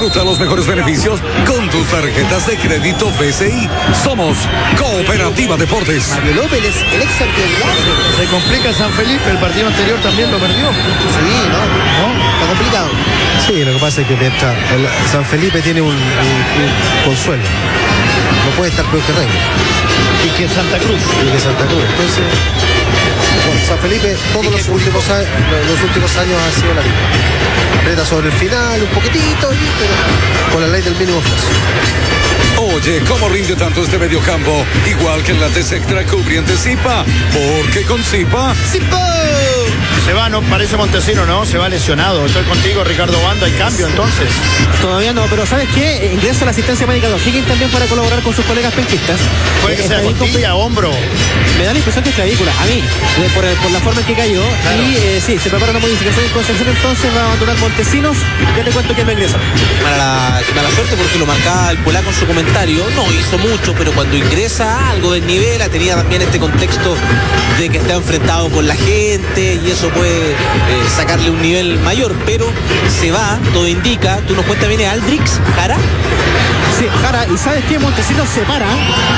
Disfruta los mejores beneficios con tus tarjetas de crédito BCI. Somos Cooperativa Deportes. Mario López, el ex arquero. Se complica San Felipe, el partido anterior también lo perdió. Sí, ¿no? Está complicado. Sí, lo que pasa es que mientras San Felipe tiene un consuelo. No puede estar peor que Reina. Y que Santa Cruz. Entonces, bueno, San Felipe todos los últimos años ha sido la misma. Aprieta sobre el final un poquitito, pero con la ley del mínimo esfuerzo. Oye, ¿cómo rinde tanto este mediocampo? Igual que en la Extra cubriente Zipa. Porque con Zipa... ¡Zipa! Se va, no parece Montesino, ¿no? Se va lesionado. Estoy contigo, Ricardo Banda. Hay cambio entonces. Todavía no, pero ¿sabes qué? Ingresa a la asistencia médica de O'Higgins también para colaborar con sus colegas penquistas. Puede que sea costilla, hombro. Me da la impresión que es clavícula, a mí, por la forma en que cayó. Claro. Y sí, se prepara una modificación en Concepción, entonces va a abandonar Montesinos. Ya te cuento quién va a ingresar. Mala suerte porque lo marcaba el polaco en su comentario. No hizo mucho, pero cuando ingresa algo del nivel, tenía también este contexto de que está enfrentado con la gente y eso puede sacarle un nivel mayor, pero se va, todo indica. Tú nos cuentas, viene Aldrix Jara. Sí, Jara, y ¿sabes qué? Montesinos se para,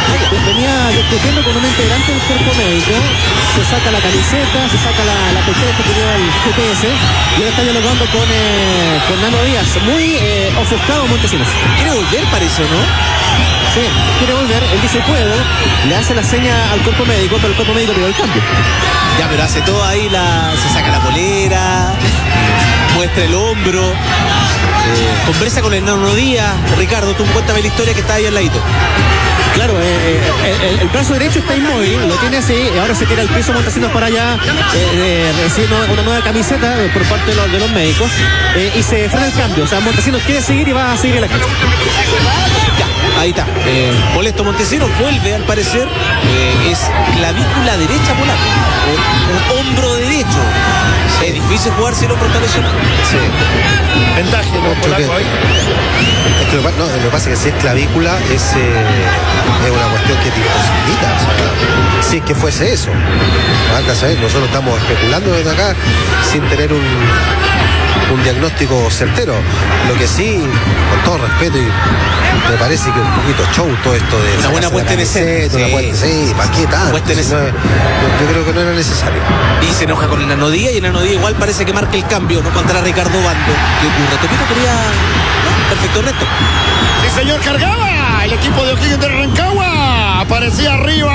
venía discutiendo con un integrante del cuerpo médico, se saca la camiseta, se saca la pechera que tenía el GPS y ahora está dialogando con Nano Díaz, muy ofuscado Montesinos. Quiere volver, parece, ¿no? Sí, quiere volver, él dice puedo, le hace la seña al cuerpo médico, pero el cuerpo médico pidió el cambio. Ya, pero hace todo ahí, se saca la polera, muestra el hombro, conversa con el Nano Díaz. Ricardo, tú cuéntame la historia que está ahí al ladito. Claro, el brazo derecho está inmóvil, lo tiene así, y ahora se tira el piso Montesinos para allá, recibe una nueva camiseta por parte de los médicos, y se frena el cambio. O sea, Montesinos quiere seguir y va a seguir en la cancha. Ya, ahí está. Molesto Montesinos, vuelve al parecer, es clavícula derecha polaca, un hombro derecho. Es difícil jugar si el hombro está lesionado. Sí. Ventaja los polacos ahí. Es que lo que pasa es que si es clavícula es una cuestión que te imposibilita. O sea, si es que fuese eso. Anda a saber, nosotros estamos especulando desde acá sin tener un diagnóstico certero. Lo que sí, con todo respeto, y me parece que un poquito show todo esto de una buena puesta en escena. Sí, ¿para qué tanto? Yo creo que no era necesario. Y se enoja con el Nano Díaz, y el Nano Díaz igual parece que marca el cambio, no contra Ricardo Bando. ¿Qué ocurre? Topito quería... No, perfecto, Ernesto. Sí, señor, cargaba el equipo de O'Higgins de Rancagua. Aparecía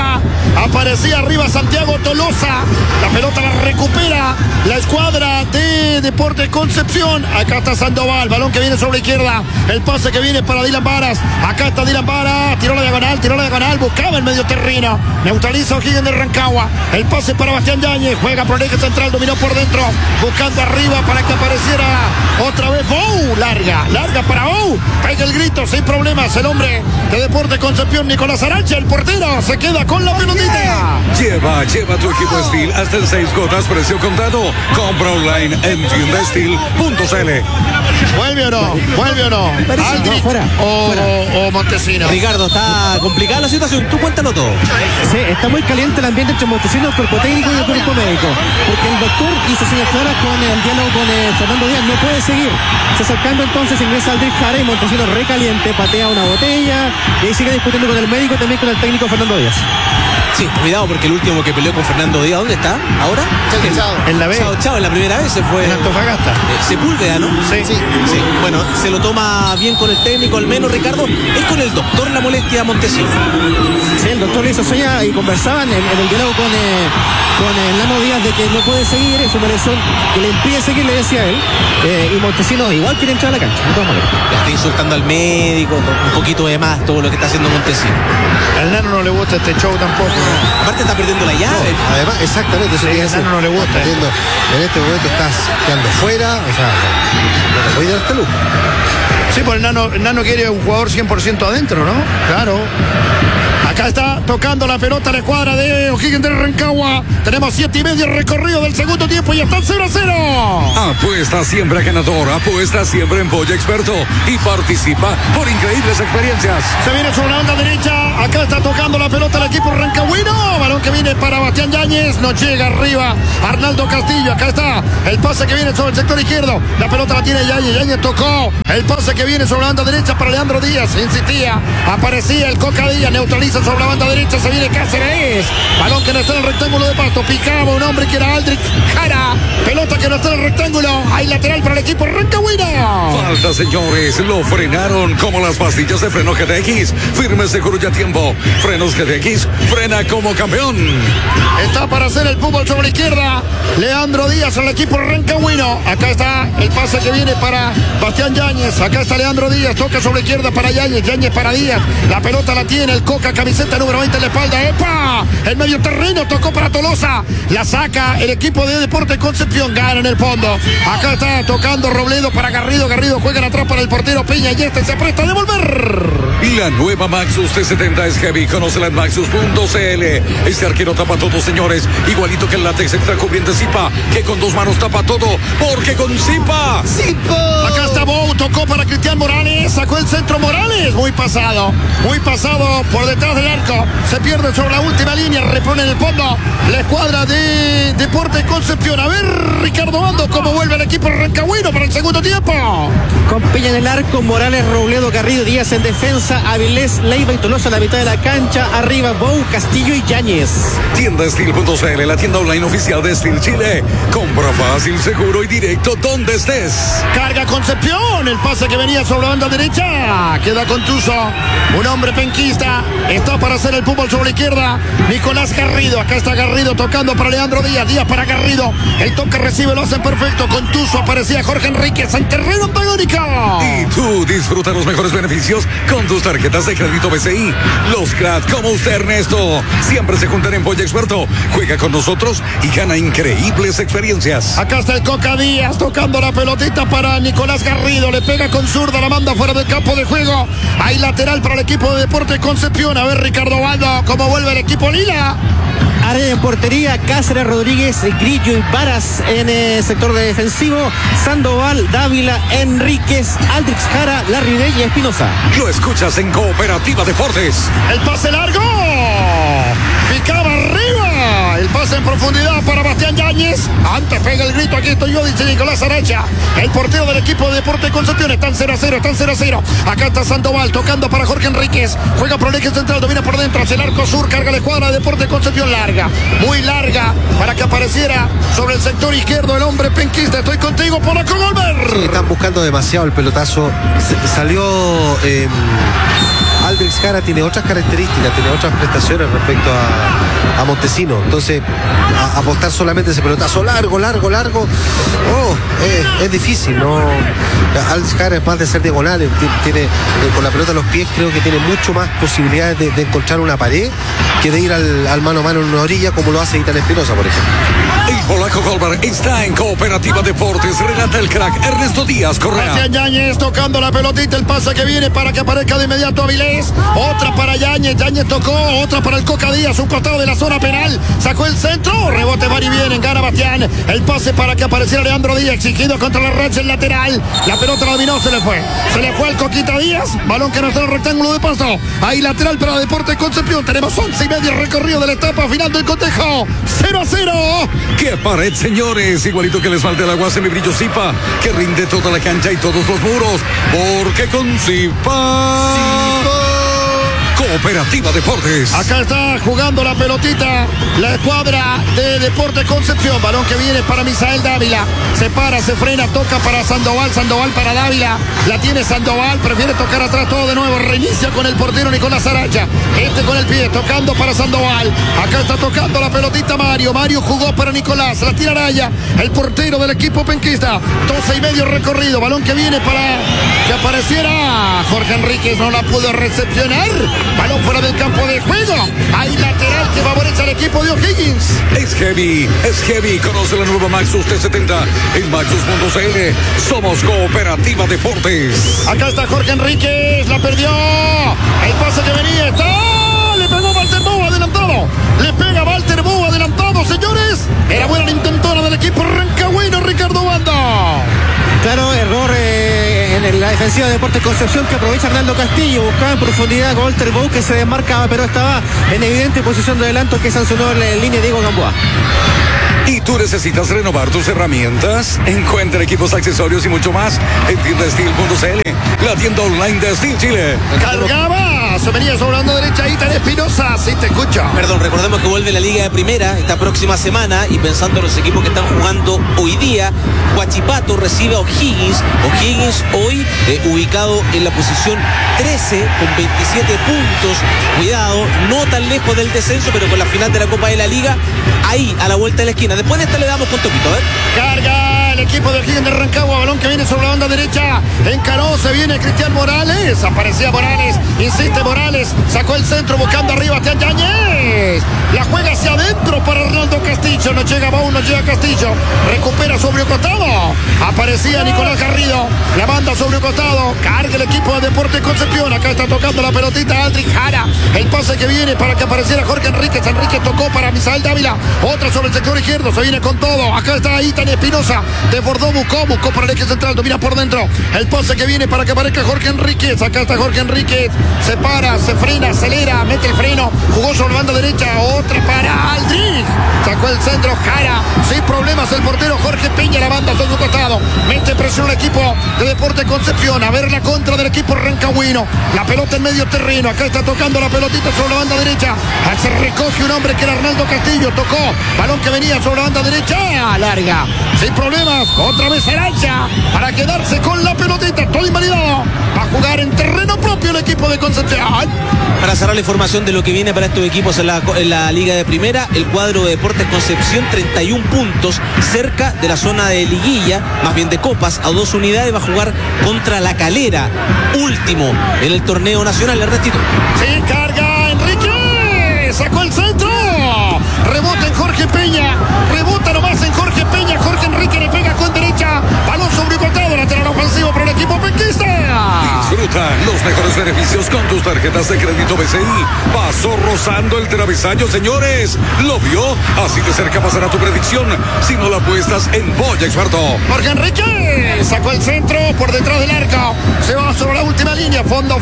arriba Santiago Tolosa. La pelota la recupera la escuadra de Deportes Concepción. Acá está Sandoval, balón que viene sobre la izquierda. El pase que viene para Dylan Varas. Acá está Dylan Varas, tiró la diagonal, buscaba el medio terreno. Neutraliza O'Higgins de Rancagua. El pase para Bastián Yáñez, juega por el eje central, dominó por dentro, buscando arriba para que apareciera otra vez Bou. Larga para Bou. Pega el grito sin problemas el hombre de Deportes Concepción, Nicolás Arancha, el portero, se queda con la pelotita. Lleva tu equipo Steel hasta en 6 gotas, precio contado. Compra online en tiendastil.cl. ¿Vuelve o no? Aldrich o Montesinos. Ricardo, está complicada la situación, tú cuéntalo todo. Sí, está muy caliente el ambiente entre Montesinos, el cuerpo técnico y el cuerpo médico, porque el doctor hizo señas claras con el diálogo con Fernando Díaz, no puede seguir. Se acercando entonces, ingresa Aldrich Jara y Montesinos recaliente, patea una botella y ahí sigue discutiendo con el médico y también con el técnico Fernando Díaz. Sí, cuidado porque el último que peleó con Fernando Díaz, ¿dónde está? ¿Ahora? En la B. Chao, en la primera vez se fue. En Antofagasta. Sepúlveda, ¿no? Sí. Bueno, se lo toma bien con el técnico, al menos Ricardo. Es con el doctor la molestia a Montesinos. Sí, el doctor le hizo señas y conversaban en el diálogo con el Nano Díaz de que no puede seguir, es una lesión que le impide seguir, le decía él. Y Montesinos igual quiere entrar a la cancha, de todas maneras. Ya está insultando al médico, un poquito de más todo lo que está haciendo Montesinos. Al Nano no le gusta este show tampoco. Aparte está perdiendo la llave. No, además, exactamente, eso al Nano no le gusta. En este momento estás quedando fuera, o sea, no te voy a dar este lujo. Sí, pues el Nano quiere un jugador 100% adentro, ¿no? Claro. Acá está tocando la pelota a la escuadra de O'Higgins de Rancagua. Tenemos 7:30 recorrido del segundo tiempo y está 0-0. Apuesta siempre a ganador, apuesta siempre en Boya Experto y participa por increíbles experiencias. Se viene sobre la banda derecha. Acá está tocando la pelota el equipo rancagüino. Balón que viene para Bastián Yáñez. No llega arriba Arnaldo Castillo. Acá está el pase que viene sobre el sector izquierdo. La pelota la tiene Yáñez. Yáñez tocó. El pase que viene sobre la banda derecha para Leandro Díaz. Insistía. Aparecía el Coca Díaz. Neutraliza sobre la banda derecha. Se viene Cáceres. Balón que no está en el rectángulo de pasto. Picaba un hombre que era Aldrich Jara. Pelota que no está en el rectángulo. Hay lateral para el equipo rancagüino. Falta, señores. Lo frenaron como las pastillas de freno GTX. Firme, seguro y a tiempo. Frenos GTX. Frena como campeón. Está para hacer el fútbol sobre la izquierda. Leandro Díaz al equipo rancagüino. Acá está el pase que viene para Bastián Yáñez. Acá está Leandro Díaz. Toca sobre la izquierda para Yáñez. Yáñez para Díaz. La pelota la tiene el Coca. Camiseta número 20 en la espalda. ¡Epa! El medio terreno tocó para Tolosa. La saca el equipo de Deportes Concepción. Gana en el fondo. Acá está tocando Robledo para Garrido. Garrido juega atrás para el portero Peña. Y este se presta a devolver. La nueva Maxus T70 es heavy. Conócela en maxus.cl. Este arquero tapa todo, señores. Igualito que el látex extra cubriente Zipa, que con dos manos tapa todo. Porque con Zipa. Acá está Bou. Tocó para Cristian Morales. Sacó el centro Morales. Muy pasado por detrás del arco. Se pierde sobre la última línea. Repone en el fondo la escuadra de Deportes Concepción. A ver, Ricardo Ando, cómo vuelve el equipo rancagüino para el segundo tiempo. Con Peña en el arco, Morales, Robledo, Garrido, Díaz en defensa, Avilés, Leiva y Tolosa en la mitad de la cancha. Arriba Bou, Castillo y Yáñez. Tienda Steel.cl, la tienda online oficial de Steel Chile. Compra fácil, seguro y directo donde estés. Carga Concepción. El pase que venía sobre la banda derecha. Queda Contuso. Un hombre penquista. Está para hacer el fútbol sobre la izquierda. Nicolás Garrido. Acá está Garrido tocando para Leandro Díaz. Díaz para Garrido. El toque recibe, lo hace perfecto. Contuso. Aparecía Jorge Enríquez en terreno antagónico. Y tú disfruta los mejores beneficios con tus tarjetas de crédito BCI. Los cracks como usted, Ernesto, siempre se juntan en Boya Experto. Juega con nosotros y gana increíbles experiencias. Acá está el Coca Díaz tocando la pelotita para Nicolás Garrido. Le pega con zurda, la manda fuera del campo de juego. Hay lateral para el equipo de Deportes Concepción. A ver, Ricardo Baldo, cómo vuelve el equipo Lila. Área en portería, Cáceres, Rodríguez, Grillo y Varas en el sector defensivo. Sandoval, Dávila, Enríquez, Aldrich Jara, Larribey y Espinosa. Lo escuchas en Cooperativa Deportes. El pase largo. Picaba arriba. El pase en profundidad para Bastián Yáñez. Antes pega el grito. Aquí estoy yo, dice Nicolás Aracha. El portero del equipo de Deportes Concepción. Están 0-0, están 0-0. Acá está Sandoval tocando para Jorge Enríquez. Juega por el eje central, domina por dentro hacia el arco sur. Carga la escuadra de Deportes Concepción larga. Muy larga para que apareciera sobre el sector izquierdo el hombre penquista. Estoy contigo, Polaco Golmer. Están buscando demasiado el pelotazo. Salió Aldrich Jara, tiene otras características, tiene otras prestaciones respecto a Montesino. Entonces, apostar solamente ese pelotazo largo. Es difícil, ¿no? Aldrich Jara es más de ser diagonal, tiene con la pelota a los pies, creo que tiene mucho más posibilidades de encontrar una pared que de ir al mano a mano en una orilla, como lo hace Itán Espinosa, por ejemplo. El Polaco Golmer está en Cooperativa Deportes. Relata el crack Ernesto Díaz Correa. Bastián Yáñez tocando la pelotita. El pase que viene para que aparezca de inmediato Avilés. Otra para Yáñez. Yáñez tocó. Otra para el Coca Díaz. Un costado de la zona penal. Sacó el centro. Rebote va y viene. Gana Bastián. El pase para que apareciera Leandro Díaz. Exigido contra la racha el lateral. La pelota la dominó. Se le fue. Se le fue al Coquita Díaz. Balón que no está en el rectángulo de paso. Ahí lateral para Deportes Concepción. Tenemos 11:30 recorrido de la etapa final del cotejo. 0-0. ¡Qué pared, señores! Igualito que les falta el agua semibrillo Zipa, que rinde toda la cancha y todos los muros. Porque con Zipa... Cooperativa Deportes. Acá está jugando la pelotita la escuadra de Deportes Concepción. Balón que viene para Misael Dávila. Se para, se frena, toca para Sandoval. Sandoval para Dávila. La tiene Sandoval. Prefiere tocar atrás todo de nuevo. Reinicia con el portero Nicolás Aracha. Con el pie, tocando para Sandoval. Acá está tocando la pelotita Mario. Mario jugó para Nicolás. La tira Araya, el portero del equipo penquista. 12:30 recorrido. Balón que viene para que apareciera Jorge Enríquez. No la pudo recepcionar. Balón fuera del campo de juego. Hay lateral que favorece al equipo de O'Higgins. Es heavy. Conoce la nueva Maxus T70 en maxus.cl. Somos Cooperativa Deportes. Acá está Jorge Enríquez. La perdió. El pase que venía está. Le pegó costado. Le pega Walter Bow adelantado, señores. Era buena la intentona del equipo rancagüino, Ricardo Banda. Claro, error en la defensiva de Deportes Concepción, que aprovecha Hernando Castillo. Buscaba en profundidad con Walter Bow, que se desmarcaba, pero estaba en evidente posición de adelanto, que sancionó en línea Diego Gamboa. ¿Y tú necesitas renovar tus herramientas? Encuentra equipos, accesorios y mucho más en tiendasteel.cl, la tienda online de Steel Chile. Cargaba, se venía sobre la banda derecha, Itan Espinosa, sí te escucho. Perdón, recordemos que vuelve la Liga de Primera esta próxima semana, y pensando en los equipos que están jugando hoy día, Huachipato recibe a O'Higgins. O'Higgins hoy ubicado en la posición 13 con 27 puntos. Cuidado, no tan lejos del descenso, pero con la final de la Copa de la Liga ahí a la vuelta de la esquina. Después de esta le damos con Topito, ¿eh? Carga el equipo de O'Higgins de Rancagua, balón que viene sobre la banda derecha, encaró, se viene Cristian Morales, aparecía Morales, insiste Morales, sacó el centro buscando arriba Tian Yáñez, la juega hacia adentro para Arnaldo Castillo, no llega Bou, no llega Castillo, recupera sobre un costado, aparecía Nicolás Garrido, la manda sobre un costado, carga el equipo de Deportes Concepción, acá está tocando la pelotita Aldrich Jara, el pase que viene para que apareciera Jorge Enríquez tocó para Misael Dávila, otra sobre el sector izquierdo, se viene con todo, acá está Itan Espinosa, desbordó, buscó para el eje central, domina por dentro, el pase que viene para que aparezca Jorge Enríquez, acá está Jorge Enríquez, se para, se frena, acelera, mete el freno, jugó sobre la banda derecha, otra para Aldrich, sacó el centro Jara, sin problemas el portero Jorge Peña, la banda sobre su costado, mete presión el equipo de Deportes Concepción, a ver la contra del equipo rancagüino, la pelota en medio terreno, acá está tocando la pelotita sobre la banda derecha, se recoge un hombre que era Arnaldo Castillo, tocó, balón que venía sobre la banda derecha, larga, sin problemas, otra vez Arancha, para quedarse con la pelotita, todo invalidado, va a jugar en terreno propio el equipo de Concepción. Para cerrar la información de lo que viene para estos equipos en la Liga de Primera, el cuadro de Deportes Concepción, 31 puntos, cerca de la zona de liguilla, más bien de copas, a 2 unidades, va a jugar contra La Calera, último en el torneo nacional. Le retito. Sí, carga Enrique, sacó el centro, rebota en Jorge Peña, rebota nomás en Jorge Peña, Jorge Enrique le pega con derecha, balón sobre costado, lateral ofensivo para el equipo penquista. Disfruta los mejores beneficios con tus tarjetas de crédito BCI. Pasó rozando el travesaño, señores. ¿Lo vio? Así de cerca pasará tu predicción si no la apuestas en Boya Experto. Jorge Enrique sacó el centro por detrás del arco, se va sobre la última línea, fondo,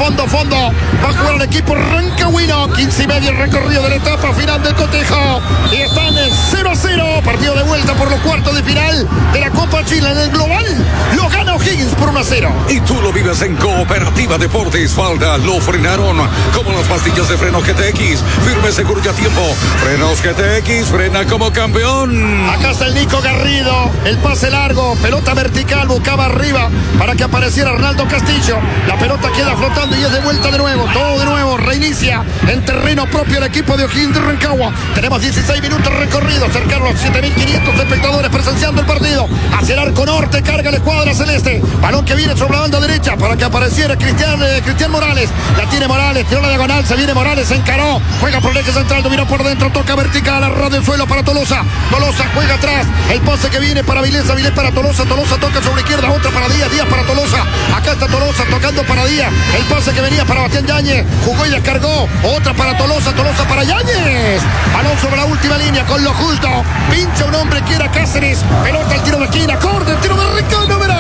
va a jugar el equipo rancagüino, 15 y medio el recorrido de la etapa final del cotejo, y están 0-0, partido de vuelta por los cuartos de final de la Copa Chile. En el global lo gana O'Higgins por 1-0. Y tú lo vives en Cooperativa Deportes. Falda, lo frenaron como las pastillas de freno GTX. Firme, seguro y a tiempo. Frenos GTX, frena como campeón. Acá está el Nico Garrido, el pase largo, pelota vertical, buscaba arriba para que apareciera Arnaldo Castillo. La pelota queda flotando y es de vuelta de nuevo, todo de nuevo, reinicia en terreno propio el equipo de O'Higgins de Rancagua. Tenemos 16 minutos recorridos, cercano a los 7.500 espectadores presenciando el partido. Hacia el arco norte, carga la escuadra celeste. Balón que viene sobre la banda derecha para que apareciera Cristian Morales. La tiene Morales, tiró la diagonal, se viene Morales, se encaró, juega por el eje central, dominó por dentro, toca vertical, arra del suelo para Tolosa. Tolosa juega atrás, el pase que viene para Vilés, Vilés para Tolosa, Tolosa toca sobre izquierda, otra para Díaz, Díaz para Tolosa. Acá está Tolosa tocando para Díaz, el pase que venía para Bastián Yáñez, jugó y descargó, otra para Tolosa, Tolosa para Yáñez. Balón sobre la última línea con lo justo, pincha un hombre que era Cáceres, pelota al tiro de esquina, corte, el tiro de Rico, número 2.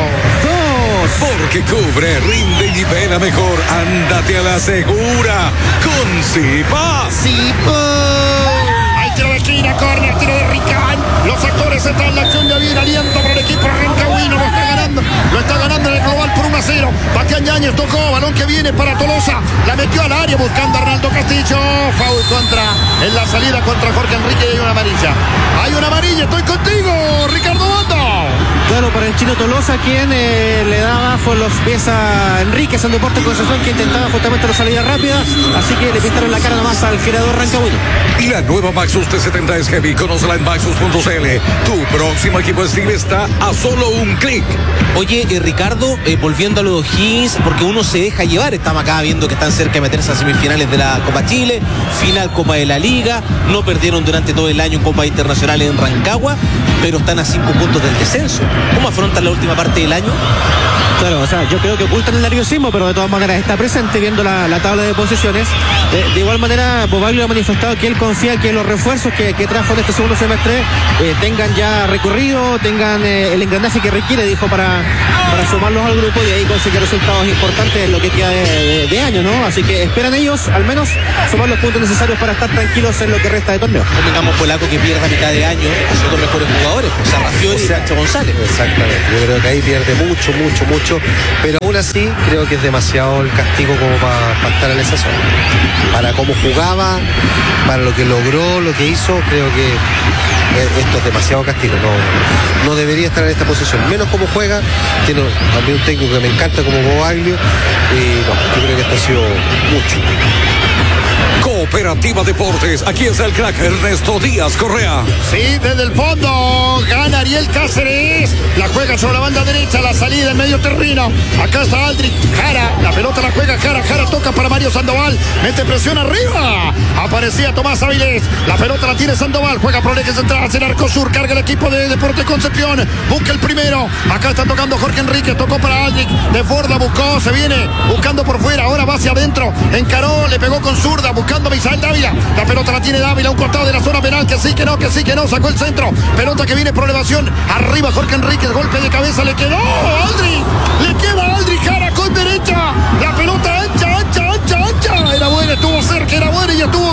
Porque cubre, rinde y pela mejor. Ándate a la segura con Zipa. Hay tiro de esquina, corner, tiro de Ricán. Los actores están en la acción, ya viene aliento para el equipo rancagüino, lo está ganando en el global por 1-0. Bastián Yáñez tocó, balón que viene para Tolosa, la metió al área buscando a Arnaldo Castillo, foul en la salida contra Jorge Enrique, y hay una amarilla, estoy contigo, Ricardo Bondo. Claro, para el chino Tolosa, quien le da bajo los pies a Enríquez en Deportes Concepción, que intentaba justamente la salida rápida, así que le pintaron la cara nomás al girador rancagüino. Y la nueva Maxus T70 es heavy, conócela en Maxus.cl. Tu próximo equipo Steel está a solo un clic. Oye, Ricardo, volviendo a los O'Higgins, porque uno se deja llevar, estamos acá viendo que están cerca de meterse a semifinales de la Copa Chile, final Copa de la Liga, no perdieron durante todo el año en Copa Internacional en Rancagua, pero están a 5 puntos del descenso. ¿Cómo afrontan la última parte del año? Claro, o sea, yo creo que ocultan el nerviosismo, pero de todas maneras está presente viendo la tabla de posiciones. De igual manera, Bobaglio ha manifestado que él confía que los refuerzos que trajo en este segundo semestre tengan ya recorrido, tengan el engranaje que requiere, dijo, para sumarlos al grupo y ahí conseguir resultados importantes en lo que queda de año, ¿no? Así que esperan ellos, al menos, sumar los puntos necesarios para estar tranquilos en lo que resta de torneo. Convengamos, Polaco, que pierda a mitad de año a sus dos mejores jugadores, Sarrafiori y Nacho González. Exactamente, yo creo que ahí pierde mucho, pero aún así creo que es demasiado el castigo como para estar en esa zona. Para cómo jugaba, para lo que logró, lo que hizo, creo que esto es demasiado castigo. No debería estar en esta posición, menos como juega. Tiene a mí un técnico que me encanta como Bobaglio, y yo creo que esto ha sido mucho. Cooperativa Deportes, aquí está el crack Ernesto Díaz Correa. Sí, desde el fondo gana Ariel Cáceres, la juega sobre la banda derecha, la salida en medio terreno. Acá está Aldrich Jara, la pelota la juega Jara toca para Mario Sandoval, mete presión arriba, aparecía Tomás Áviles, la pelota la tiene Sandoval, juega por el eje central hacia el arco sur, carga el equipo de Deportes Concepción, busca el primero, acá está tocando Jorge Enríquez, tocó para Aldrich, de Forda buscó, se viene buscando por fuera, ahora va hacia adentro, encaró, le pegó con zurda, buscando a Misael Dávila, la pelota la tiene Dávila, un costado de la zona penal, que sí, que no, sacó el centro, pelota que viene por elevación, arriba Jorge Enríquez, golpe de cabeza, le quedó Aldrich, le queda Aldrich Jara con derecha, la pelota ancha, era buena, estuvo cerca, era buena y estuvo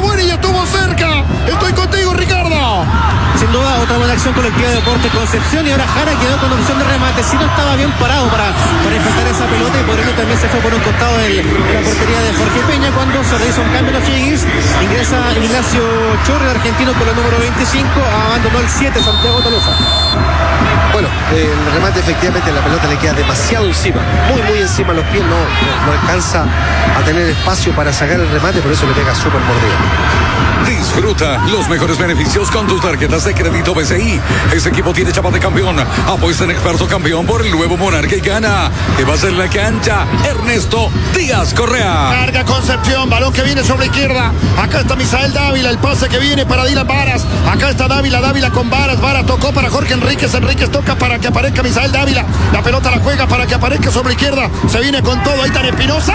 cerca, estoy contigo, Ricardo. Sin duda, otra buena acción colectiva de Deportes Concepción, y ahora Jara quedó con opción de remate. Si no, estaba bien parado para enfrentar esa pelota, y por eso también se fue por un costado de la portería de Jorge Peña. Cuando se realiza un cambio en los Higgins, ingresa Ignacio Chorri, el argentino, con el número 25, abandonó el 7, Santiago Tolosa. Bueno, el remate, efectivamente, la pelota le queda demasiado encima, muy encima, los pies no alcanza a tener espacio para sacar el remate, por eso le pega súper mordida. Disfruta los mejores beneficios con tus tarjetas de crédito BCI. Ese equipo tiene chapa de campeón. Apuesta en experto campeón por el nuevo Monarca y gana. Te vas en la cancha, Ernesto Díaz Correa. Carga Concepción, balón que viene sobre la izquierda. Acá está Misael Dávila, el pase que viene para Dylan Varas. Acá está Dávila con Varas. Varas tocó para Jorge Enríquez. Enríquez toca para que aparezca Misael Dávila. La pelota la juega para que aparezca sobre la izquierda. Se viene con todo Aitan Espinosa.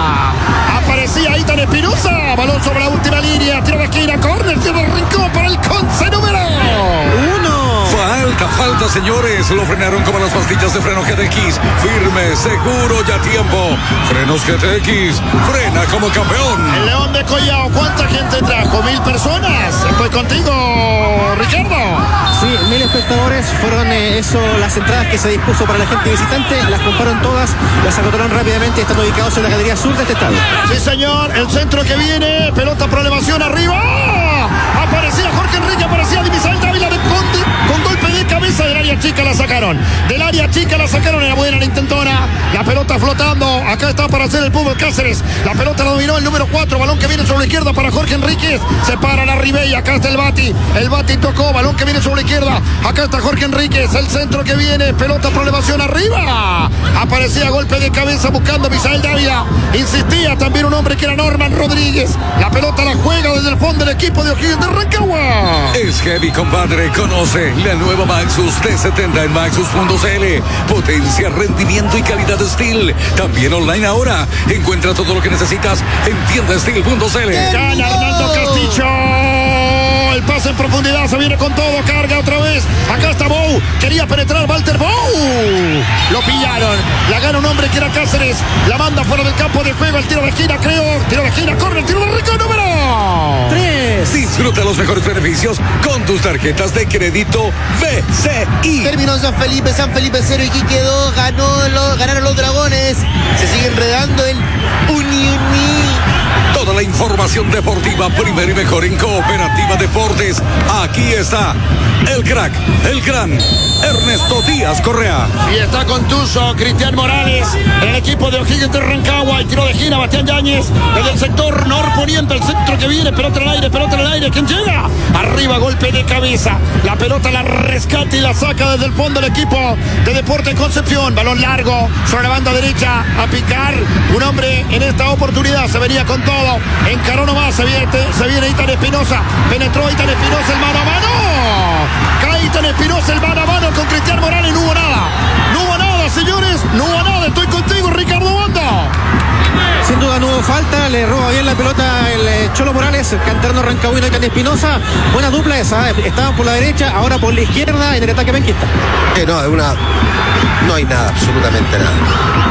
Aparecía Aitan Espinosa. Balón sobre la última línea. Tiro de esquina, córner, tiro de rincón para el Conce número 1. Falta, señores. Lo frenaron como las pastillas de freno GTX. Firme, seguro y a tiempo. Frenos GTX. Frena como campeón. El León de Collao, ¿cuánta gente trajo? 1000 personas. Estoy contigo, Ricardo. Sí, 1000 espectadores. Fueron las entradas que se dispuso para la gente visitante. Las compraron todas, las agotaron rápidamente. Están ubicados en la galería sur de este estadio. Sí, señor. El centro que viene. Pelota por elevación arriba. Aparecía Jorge Enrique, aparecía Misael Dávila de Conde, con golpe de cabeza del área chica la sacaron. Era buena la intentona. La pelota flotando. Acá está para hacer el fútbol Cáceres. La pelota la dominó el número 4. Balón que viene sobre la izquierda para Jorge Enríquez. Se para la Ribey. Acá está el Bati. El Bati tocó. Balón que viene sobre la izquierda. Acá está Jorge Enríquez. El centro que viene. Pelota por elevación arriba. Aparecía golpe de cabeza buscando Misael Dávila. Insistía también un hombre que era Norman Rodríguez. La pelota la juega desde el fondo del equipo de O'Higgins de Rancagua. Es heavy, compadre. Conoce la nueva Maxus T70 en Maxus.cl. Potencia, rendimiento y calidad de Steel. También online ahora. Encuentra todo lo que necesitas en tiendasteel.cl. Gana Arnaldo Castillo. El pase en profundidad, se viene con todo, carga otra vez. Acá está Bou, quería penetrar Walter Bou. Lo pillaron, la gana un hombre que era Cáceres. La manda fuera del campo de juego, el tiro de esquina, creo. Tiro de esquina, corre, el tiro de rincón número 3. Disfruta los mejores beneficios con tus tarjetas de crédito BCI. Terminó San Felipe 0 y aquí quedó, ganaron los Dragones. Se sigue enredando el Unión. Toda la información deportiva primero y mejor en Cooperativa Deportes. Aquí está el crack, el gran Ernesto Díaz Correa. Y está con Tuzo, Cristian Morales, en el equipo de O'Higgins de Rancagua. El tiro de esquina, Bastián Yáñez, desde el sector norponiente, el centro que viene, pelota en el aire, ¿quién llega? Arriba, golpe de cabeza, la pelota la rescata y la saca desde el fondo del equipo de Deportes Concepción. Balón largo, sobre la banda derecha, a picar, un hombre en esta oportunidad, se venía con todo, encaró nomás, se viene Aitan Espinosa, penetró Aitan Espinosa, el mano a mano, cae Aitan Espinosa, el mano a mano con Cristian Morales, no hubo nada, señores, no hubo nada. Estoy contigo, Ricardo Banda. Sin duda, no hubo falta, le roba bien la pelota el Cholo Morales, el canterano rancagüino y Cani Espinosa. Buena dupla esa, estaban por la derecha, ahora por la izquierda en el ataque penquista. No hay nada, absolutamente nada.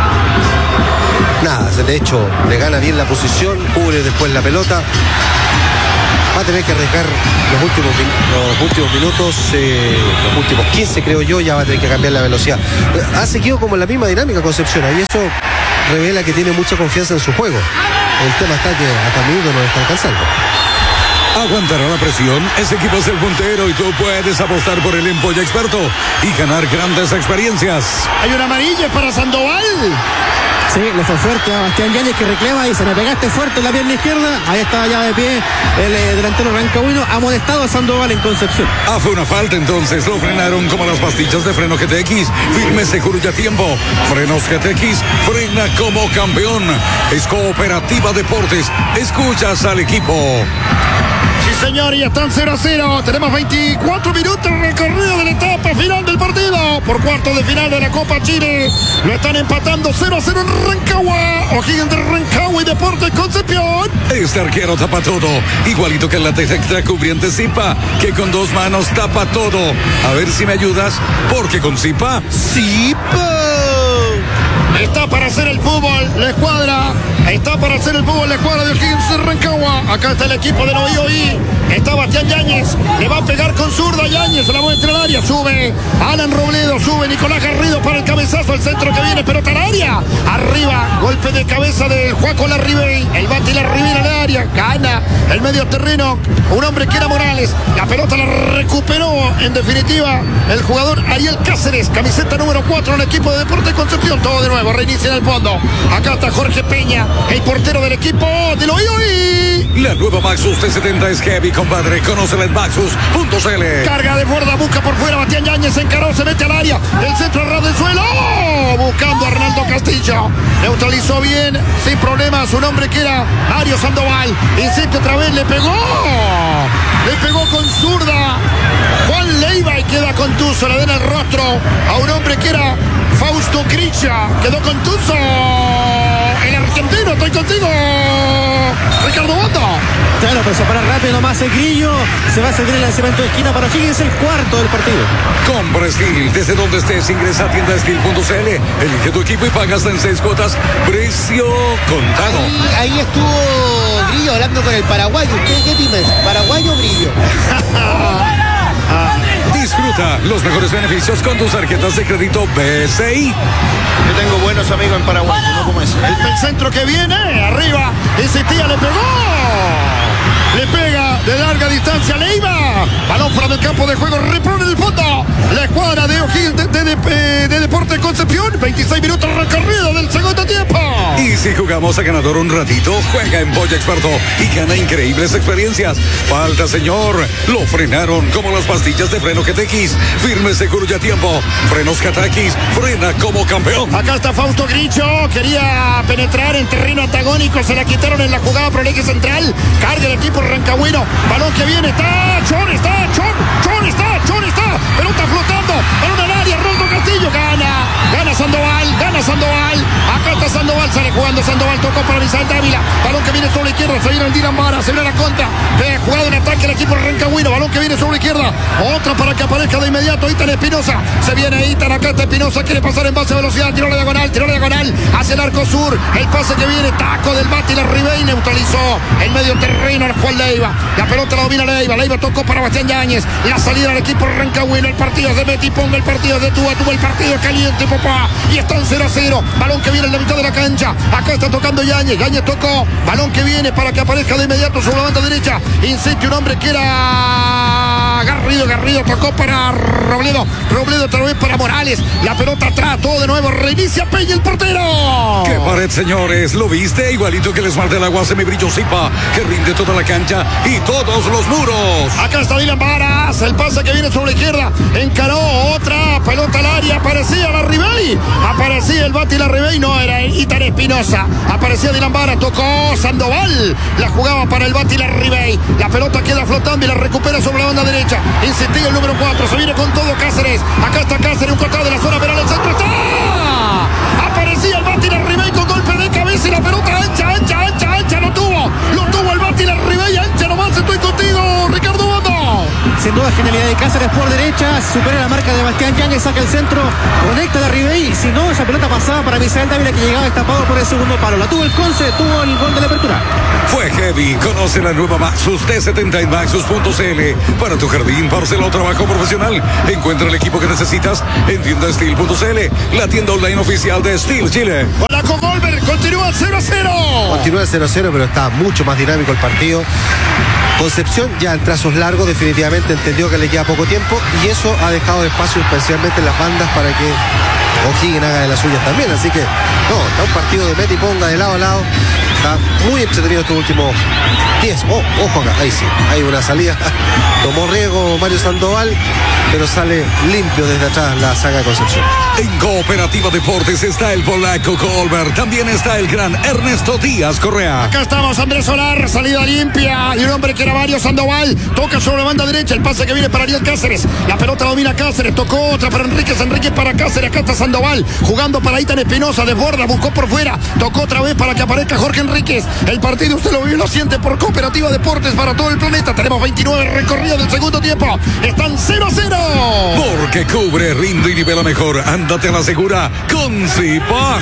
Nada, de hecho, le gana bien la posición, cubre después la pelota. Va a tener que arriesgar los últimos minutos, los últimos 15 creo yo, ya va a tener que cambiar la velocidad. Ha seguido como en la misma dinámica Concepción, y eso revela que tiene mucha confianza en su juego. El tema está que hasta el minuto no está alcanzando. Aguantará la presión, ese equipo es el puntero y tú puedes apostar por el Empolla Experto y ganar grandes experiencias. Hay una amarilla para Sandoval. Sí, le fue fuerte a Bastián Yáñez, que reclama y se me pegaste fuerte en la pierna izquierda. Ahí estaba ya de pie el delantero rancagüino, amonestado a Sandoval en Concepción. Fue una falta entonces, lo frenaron como las pastillas de freno GTX, firme, seguro y a tiempo. Frenos GTX, frena como campeón. Es Cooperativa Deportes, escuchas al equipo. Sí, señor, y están 0-0. Tenemos 24 minutos recorrido de la etapa final del partido. Por cuartos de final de la Copa Chile. Lo están empatando 0-0 en Rancagua. O'Higgins de Rancagua y Deportes Concepción. Este arquero tapa todo, igualito que la Detecta Cubriente Zipa, que con dos manos tapa todo. A ver si me ayudas, porque con Zipa, Zipa. Está para hacer el fútbol, la escuadra. Está para hacer el fútbol, la escuadra de O'Higgins de Rancagua. Acá está el equipo de Novillo. Está Bastián Yáñez. Le va a pegar con zurda Yáñez. Se la muestra al área. Sube Alan Robledo. Sube Nicolás Garrido para el cabezazo. El centro que viene. Pelota al área. Arriba. Golpe de cabeza del Juaco Larribey. El bate y Larribey en el área. Gana el medio terreno. Un hombre que era Morales. La pelota la recuperó. En definitiva, el jugador Ariel Cáceres. Camiseta número 4 en el equipo de Deportes Concepción. Todo de nuevo. Reinicia en el fondo. Acá está Jorge Peña. El portero del equipo de Novillo. la nueva Maxus T70 es heavy, compadre. Conócela en Maxus.cl. Carga de borda, busca por fuera. Bastián Yáñez se encaró, se mete al área. El centro ras del suelo. Buscando a Arnaldo Castillo. Neutralizó bien, sin problemas. Un hombre que era Mario Sandoval. Insiste otra vez, le pegó. Le pegó con zurda Juan Leiva y queda contuso. Le da en el rostro a un hombre que era Fausto Gricha. Quedó contuso. El argentino, estoy contigo, Ricardo Bondo. Claro, pero se para rápido nomás el Grillo. Se va a servir el lanzamiento de esquina para O'Higgins, el cuarto del partido. Compra Steel. Desde donde estés, ingresa a tiendasteel.cl. Elige tu equipo y pagas en 6 cuotas. Precio contado. Ahí estuvo Grillo hablando con el paraguayo. ¿Usted qué team es? ¿Paraguayo o Grillo? Disfruta los mejores beneficios con tus tarjetas de crédito BCI. Yo tengo buenos amigos en Paraguay, no como ese. El centro que viene, arriba, insistía, le pegó. Le pega de larga distancia Leiva. Balón fuera del campo de juego, repone en el fondo. La escuadra de O'Higgins de Deportes Concepción. 26 minutos recorrido del segundo tiempo. Y si jugamos a ganador un ratito, juega en Polla Experto y gana increíbles experiencias. Falta, señor. Lo frenaron como las pastillas de freno GTX. Firme, seguro y a tiempo. Frenos GTX. Frena como campeón. Acá está Fausto Gricho. Quería penetrar en terreno antagónico. Se la quitaron en la jugada por el eje central. Carga el equipo rancagüino. Balón que viene. Está Chon. Pelota flotando. Balón al área. Roldo Castillo. Gana Sandoval. Acá está Sandoval. Sale jugando Sandoval. Tocó para Misael Dávila. Balón que viene sobre la izquierda. Se viene el Dylan Vara. Se viene la contra. Jugado en ataque el equipo rancagüino. Balón que viene sobre la izquierda. Otra para que aparezca de inmediato Itan Espinosa. Se viene Itan. Acá está Espinosa. Quiere pasar en base a velocidad. Tiró la diagonal. Hacia el arco sur. El pase que viene. Taco del bate y la Ribey. Neutralizó el medio terreno al Juan Leiva. La pelota la domina Leiva. Leiva tocó para Bastián Yáñez. La salida del equipo rancagüino. El partido es de Betty Ponga. El partido es de Tuvo el partido es caliente, papá. Y están 0-0. Balón que viene en la mitad de la cancha. Acá está tocando Yáñez. Yáñez tocó. Balón que viene para que aparezca de inmediato sobre la banda derecha. Insiste un hombre que era Garrido tocó para Robledo otra vez para Morales. La pelota atrás, todo de nuevo. Reinicia Peña, el portero. ¡Qué pared, señores! ¿Lo viste? Igualito que el esmalte del agua semibrillo Zipa, que rinde toda la cancha y todos los muros. Acá está Dylan Varas. El pase que viene sobre la izquierda. Encaró otra pelota al área. Aparecía la Ribey. Aparecía el bate y la Ribey. No, era Itan Espinosa. Aparecía Dylan Varas. Tocó Sandoval. La jugaba para el bate y la Ribey. La pelota queda flotando y la recupera sobre la banda derecha. Insistía el número 4. Se viene con todo Cáceres. Acá está Cáceres. Un costado de la zona penal. El centro está. Aparecía el bate y la Ribey con golpe de cabeza y la pelota ancha. Cáceres por derecha, supera la marca de Bastián Yáñez, saca el centro, conecta de Ribey. Si no, esa pelota pasaba para Misael Dávila, que llegaba destapado por el segundo palo. La tuvo el Conce, tuvo el gol de la apertura. Fue heavy. Conoce la nueva Maxus D70 en Maxus.cl. Para tu jardín, parcela o trabajo profesional. Encuentra el equipo que necesitas en tiendasteel.cl, la tienda online oficial de Steel Chile. Hola con Golber, continúa 0-0. Continúa el 0-0, pero está mucho más dinámico el partido. Concepción ya en trazos largos definitivamente entendió que le queda poco tiempo y eso ha dejado espacio especialmente en las bandas para que O'Higgins haga de las suyas también. Así que no, está un partido de meta y ponga de lado a lado. Está muy entretenido estos últimos 10. Ojo acá, ahí sí, hay una salida. Tomó riesgo Mario Sandoval, pero sale limpio desde atrás la saga de Concepción. En Cooperativa Deportes está el polaco Colbert. También está el gran Ernesto Díaz Correa. Acá estamos, Andrés Solar, salida limpia. Y un hombre que era Mario Sandoval. Toca sobre la banda derecha. El pase que viene para Ariel Cáceres. La pelota domina Cáceres. Tocó otra para Enríquez. Enríquez para Cáceres. Acá está Sandoval. Jugando para Itan Espinosa. Desborda. Buscó por fuera. Tocó otra vez para que aparezca Jorge Enríquez. El partido usted lo vive y lo siente por Cooperativa Deportes para todo el planeta. Tenemos 29 recorridos del segundo tiempo. Están 0-0. Porque cubre, rinde y nivela mejor. Ándate a la segura con Zipa.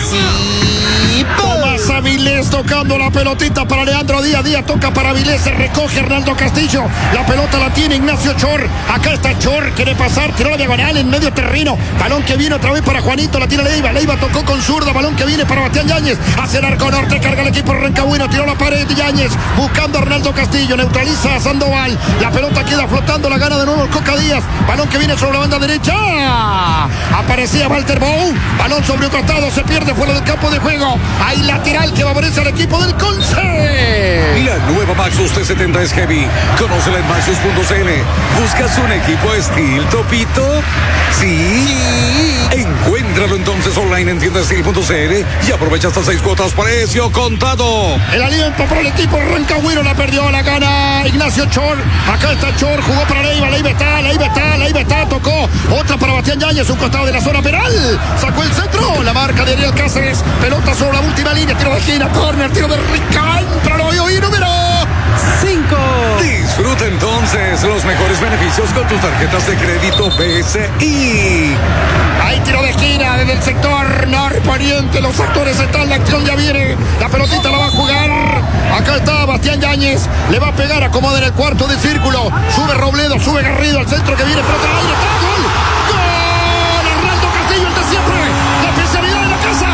Tomás Avilés tocando la pelotita para Leandro Díaz. Díaz toca para Avilés, se recoge Arnaldo Castillo. La pelota la tiene Ignacio Chor. Acá está Chor, quiere pasar, tiró la diagonal en medio terreno. Balón que viene otra vez para Juanito, la tiene Leiva. Leiva tocó con zurda, balón que viene para Bastián Yáñez. Hacia el arco norte, carga el equipo Rancagüino, tiró la pared Yáñez. Buscando a Arnaldo Castillo, neutraliza a Sandoval. La pelota queda flotando, la gana de nuevo el Coca Díaz. Balón que viene sobre la banda derecha. Aparecía Walter Bou. Balón sobre un costado, se pierde fuera del campo de juego. Hay lateral que favorece al equipo del Conce. La nueva Maxus T70 es heavy. Conócela en Maxus.cl. ¿Buscas un equipo estilo Topito? ¿Sí? Encuéntralo entonces online en tiendasteel.cl y aprovecha hasta 6 cuotas precio contado. El aliento para el equipo Rancagüino, la perdió, la gana Ignacio Chor. Acá está Chor, jugó para Leiva. Leiva está, tocó otra para Bastián Yáñez, un costado de la zona penal. Sacó el centro, la marca de Ariel Cáceres. Pelota sobre la última línea, tiro de esquina, córner, tiro de Ricán, pero lo oí número 5. Disfruta entonces los mejores beneficios con tus tarjetas de crédito BCI. Hay tiro de esquina desde el sector norponiente. Los actores están, la acción ya viene. La pelotita la va a jugar. Acá está Bastián Yáñez. Le va a pegar, acomoda en el cuarto de círculo. Sube Robledo, sube Garrido al centro que viene. Pelota al aire, está, gol. ¡Gol! Arnaldo Castillo, el de siempre. La especialidad de la casa.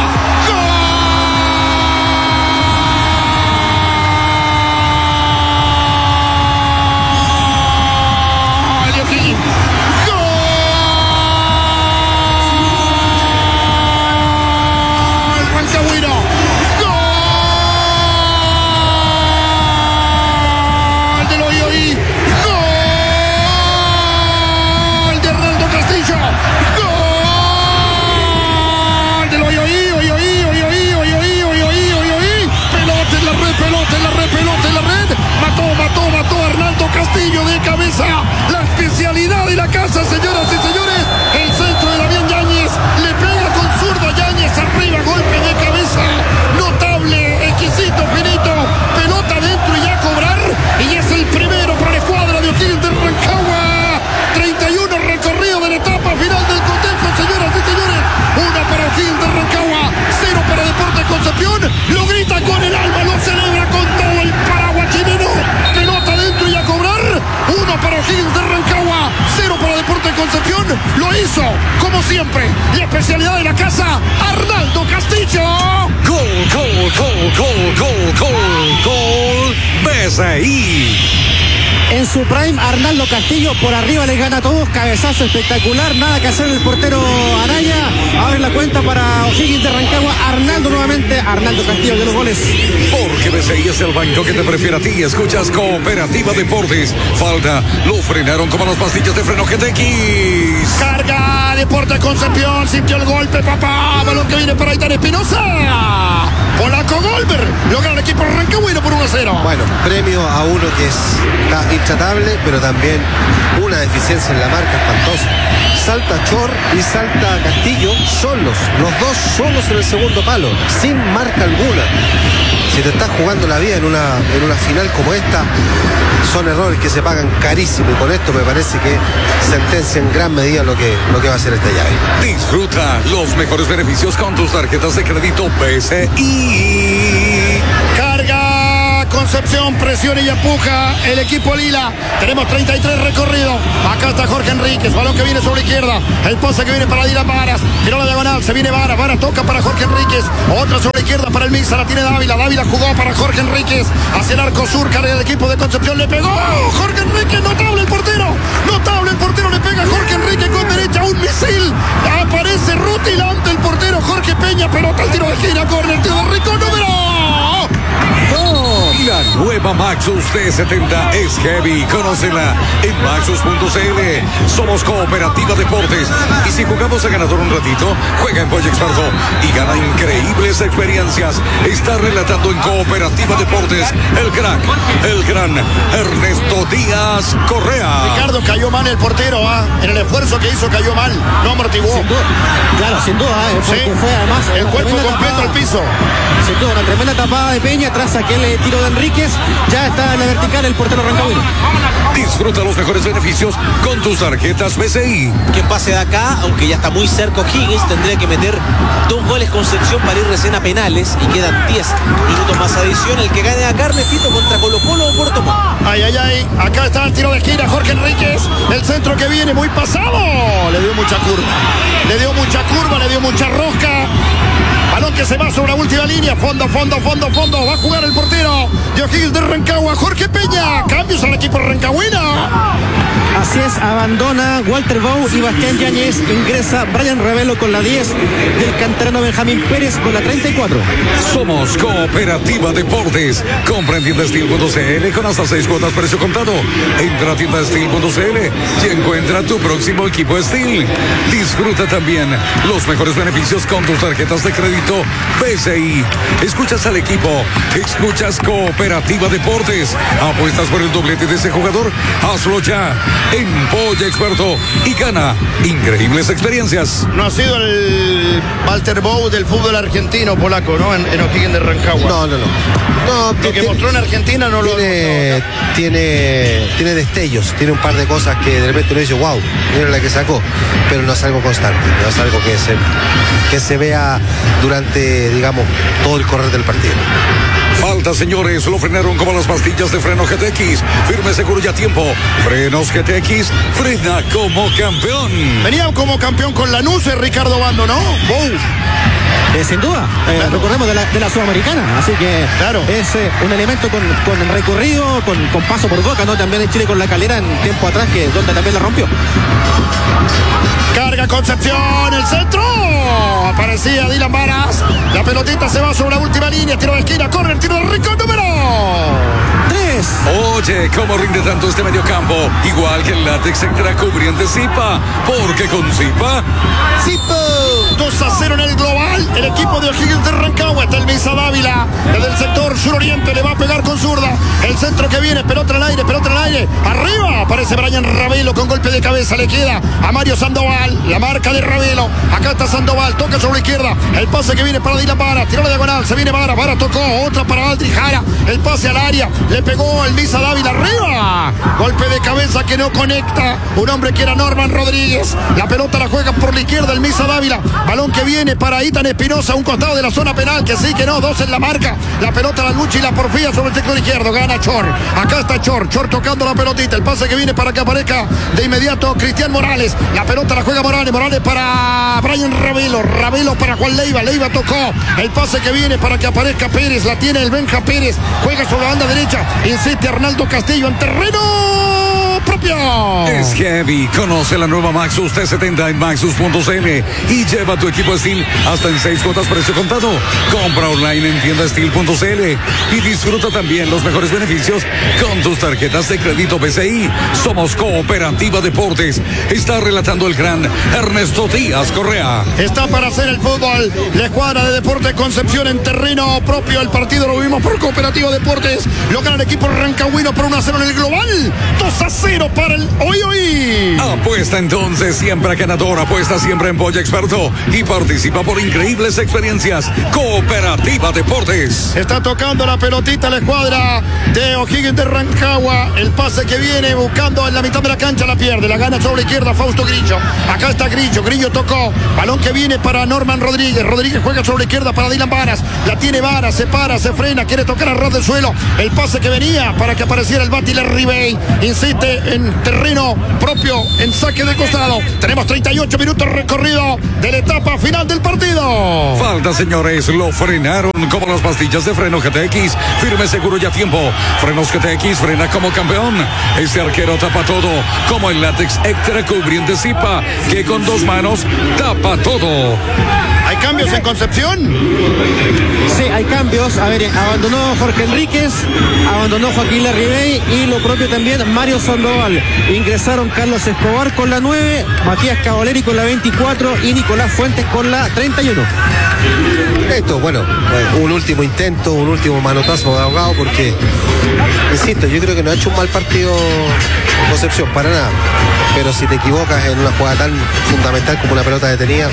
Mató Arnaldo Castillo de cabeza. La especialidad de la casa, señoras y señores. El centro de Damián Yáñez. Le pega con zurda Yáñez arriba, golpe de cabeza. Notable, exquisito, finito. Pelota dentro y ya a cobrar. Y es el primero para la escuadra de O'Higgins de Rancagua. 31 recorrido de la etapa final del cotejo, señoras y señores. 1 para O'Higgins de Rancagua, 0 para Deportes Concepción. Lo grita con el alma, lo celebra con todo el paraguas chileno. Pelota dentro y a cobrar. 1 para O'Higgins de Rancagua, 0 para Deportes Concepción. Lo hizo, como siempre, la especialidad de la casa, Arnaldo Castillo. Gol, BCI. En su prime, Arnaldo Castillo por arriba les gana a todos. Cabezazo espectacular. Nada que hacer el portero Araya. Abre la cuenta para O'Higgins de Rancagua. Arnaldo nuevamente. Arnaldo Castillo de los goles. Porque BCI es el banco que te prefiere a ti. Escuchas Cooperativa Deportes. Falta. Lo frenaron como las pastillas de freno GTX. Carga Deportes Concepción. Sintió el golpe, papá. Balón que viene para Itan Espinosa. Polaco Golber. Logra el equipo Rancagüino por 1-0. Bueno, premio a uno que está intratable, pero también una deficiencia en la marca espantosa. Salta Chor y salta Castillo solos, los dos solos en el segundo palo, sin marca alguna. Si te estás jugando la vida en una final como esta, son errores que se pagan carísimo, y con esto me parece que sentencia en gran medida lo que va a ser esta llave. Disfruta los mejores beneficios con tus tarjetas de crédito BCI. Carga Concepción, presiona y empuja el equipo Lila. Tenemos 33 recorridos. Acá está Jorge Enríquez, balón que viene sobre la izquierda. El pase que viene para Dylan Varas. Tiró la diagonal, se viene Varas. Varas toca para Jorge Enríquez. Otra sobre la izquierda para el Misa, la tiene Dávila. Dávila jugó para Jorge Enríquez. Hacia el arco sur, carga el equipo de Concepción. Le pegó Jorge Enríquez, notable el portero. Notable el portero, le pega Jorge Enríquez con derecha, un misil. Aparece rutilante el portero Jorge Peña. Pelota al tiro de esquina, corre el tiro de Rico, número. La nueva Maxus T70 es heavy. Conócela en maxus.cl. Somos Cooperativa Deportes. Y si jugamos a ganador un ratito, juega en Boy Experto y gana increíbles experiencias. Está relatando en Cooperativa Deportes el crack, el gran Ernesto Díaz Correa. Ricardo, cayó mal el portero, en el esfuerzo que hizo cayó mal, no amortiguó. Sin duda, claro, sin duda, porque Sí, fue además el una cuerpo tremenda completo tapada. al piso. Sin duda, una tremenda tapada de Peña tras aquel tiro de Enríquez. Ya está en la vertical el portero rancagüino. Disfruta los mejores beneficios con tus tarjetas BCI. Quien pase de acá, aunque ya está muy cerca Higgins, tendría que meter 2 goles Concepción para ir recién a penales y quedan 10 minutos más adición. El que gane acá, Ernestito, contra Colo Colo o Puerto Montt. Ay, ay, ay, acá está el tiro de esquina, Jorge Enríquez, el centro que viene muy pasado, le dio mucha curva, le dio mucha rosca. Balón que se va sobre la última línea. Fondo. Va a jugar el portero de O'Higgins de Rancagua, Jorge Peña. Cambios al equipo Rancagüina. Así es, abandona Walter Bou y Bastián Yáñez. Ingresa Brian Ravelo con la 10 del canterano Benjamín Pérez con la 34. Somos Cooperativa Deportes. Compra en tiendastil.cl con hasta 6 cuotas precio contado. Entra a tiendastil.cl y encuentra tu próximo equipo Steel. Disfruta también los mejores beneficios con tus tarjetas de crédito BCI. Escuchas al equipo, escuchas Cooperativa Deportes. ¿Apuestas por el doblete de ese jugador? Hazlo ya en Boy Experto y gana increíbles experiencias. No ha sido el Walter Bou del fútbol argentino polaco, ¿no? En O'Higgins de Rancagua. No. Lo que mostró en Argentina no lo tiene destellos, tiene un par de cosas que de repente uno dice, wow, mira la que sacó, pero no es algo constante, no es algo que se vea durante, digamos, todo el correr del partido. Falta, señores, lo frenaron como las pastillas de freno GTX. Firme, seguro y a tiempo. Frenos GTX, frena como campeón. Venía como campeón con Lanús, Ricardo Bando, ¿no? Bou. Sin duda, recordemos de la Sudamericana, así que Claro. es un elemento con recorrido, con paso por Boca, ¿no? También en Chile con La Calera en tiempo atrás, donde también la rompió. Carga Concepción, el centro. Aparecía Dylan Varas. La pelotita se va sobre la última línea. Tiro de esquina, corre el tiro de Rico, número 3. Oye, ¿cómo rinde tanto este mediocampo? Igual que el látex extra cubriente Zipa. Porque con Zipa... Zipo. 2-0 en el global. El equipo de O'Higgins de Rancagua. Está el Misa Dávila. Desde el sector suroriente le va a pegar con zurda. El centro que viene, pelota al aire. Arriba aparece Brian Ravelo con golpe de cabeza. Le queda a Mario Sandoval. La marca de Ravelo. Acá está Sandoval. Toca sobre la izquierda. El pase que viene para Dylan Varas. Tiró la diagonal. Se viene Varas. Varas tocó. Otra para Aldrich Jara. El pase al área. Le pegó el Misa Dávila. Arriba. Golpe de cabeza que no conecta. Un hombre que era Norman Rodríguez. La pelota la juega por la izquierda el Misa Dávila. Balón que viene para Itan Espinosa. Un costado de la zona penal. Que sí, que no. 2 en la marca. La pelota la lucha y la porfía sobre el sector izquierdo. Gana Chor. Acá está Chor. Chor tocando la pelotita. El pase que viene para que aparezca de inmediato Cristian Morales. La pelota la juega Morales. Morales para Brian Ravelo. Ravelo para Juan Leiva. Leiva tocó. El pase que viene para que aparezca Pérez. La tiene el Benja Pérez. Juega sobre la banda derecha. Insiste Arnaldo Castillo en terreno propio. Es heavy. Conoce la nueva Maxus T70 en maxus.cl y lleva tu equipo Steel hasta en 6 cuotas precio contado. Compra online en tiendasteel.cl y disfruta también los mejores beneficios con tus tarjetas de crédito BCI. Somos Cooperativa Deportes. Está relatando el gran Ernesto Díaz Correa. Está para hacer el fútbol. La escuadra de Deportes Concepción en terreno propio. El partido lo vimos por Cooperativa Deportes. Lo gana el equipo rancagüino por 1-0 en el global. 2-0 para el hoy. Apuesta entonces siempre a ganador, apuesta siempre en Polla Experto y participa por increíbles experiencias. Cooperativa Deportes. Está tocando la pelotita la escuadra de O'Higgins de Rancagua. El pase que viene buscando en la mitad de la cancha la pierde. La gana sobre la izquierda Fausto Grillo. Acá está Grillo. Grillo tocó. Balón que viene para Norman Rodríguez. Rodríguez juega sobre la izquierda para Dylan Varas. La tiene Varas. Se para, se frena. Quiere tocar a ras del suelo. El pase que venía para que apareciera el Batiler Ribey. Insiste en terreno propio. En saque de costado. Tenemos 38 minutos recorrido de la etapa final del partido. Falta, señores. Lo frenaron como las pastillas de freno GTX. Firme, seguro y a tiempo. Frenos GTX, frena como campeón. Este arquero tapa todo, como el látex extra cubriente Zipa, que con 2 manos tapa todo. ¿Hay cambios en Concepción? Sí, hay cambios. A ver, abandonó Jorge Enríquez, abandonó Joaquín Larribey y lo propio también Mario Sandoval. Ingresaron Carlos Escobar con la 9, Matías Cavaleri con la 24 y Nicolás Fuentes con la 31. Esto, bueno, un último intento, un último manotazo de ahogado, porque, insisto, yo creo que no ha hecho un mal partido Concepción, para nada. Pero si te equivocas en una jugada tan fundamental como una pelota detenida,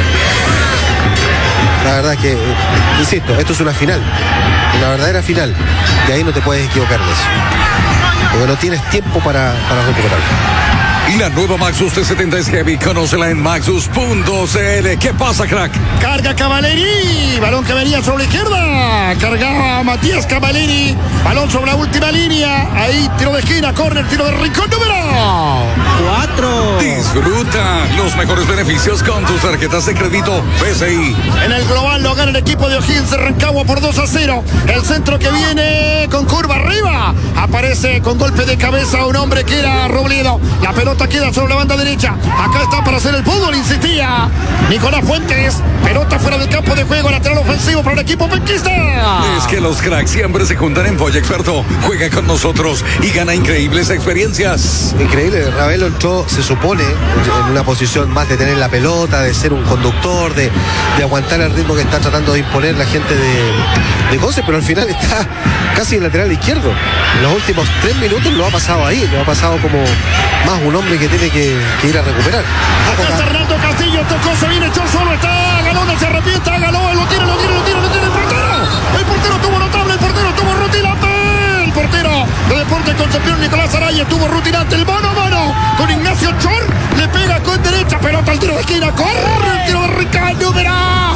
la verdad es que, insisto, esto es una final, una verdadera final, y ahí no te puedes equivocar de eso, porque no tienes tiempo para recuperarlo. La nueva Maxus T70 es heavy. Conócela en maxus.cl. ¿Qué pasa, crack? Carga Cavaleri. Balón que venía sobre la izquierda. Cargaba Matías Cavaleri. Balón sobre la última línea. Ahí tiro de esquina, córner, tiro de rincón número 4. Disfruta los mejores beneficios con tus tarjetas de crédito PSI. En el global lo gana el equipo de O'Higgins de Rancagua por 2-0. El centro que viene con curva arriba. Aparece con golpe de cabeza un hombre que era Robledo. La pelota queda sobre la banda derecha. Acá está para hacer el fútbol, insistía Nicolás Fuentes. Pelota fuera del campo de juego, lateral ofensivo para el equipo penquista. Es que los cracks siempre se juntan en Polla Experto. Juega con nosotros y gana increíbles experiencias. Increíble, Ravelo entró, se supone, en una posición más de tener la pelota, de ser un conductor, de aguantar el ritmo que está tratando de imponer la gente de Conce, pero al final está casi en lateral izquierdo. En los últimos 3 minutos lo ha pasado ahí, lo ha pasado como más un hombre que tiene que ir a recuperar. Acá está Hernando Castillo, tocó, se viene, echó solo, está Galón, se arrepienta, Galón, lo tira el portero. El portero tuvo notable, el portero tuvo rutilante. El portero de Deportes Concepción, Nicolás Araya, tuvo rutilante, el mano a mano con Ignacio Chor, le pega con derecha, pelota al tiro de esquina, corre el tiro de Ricardo, número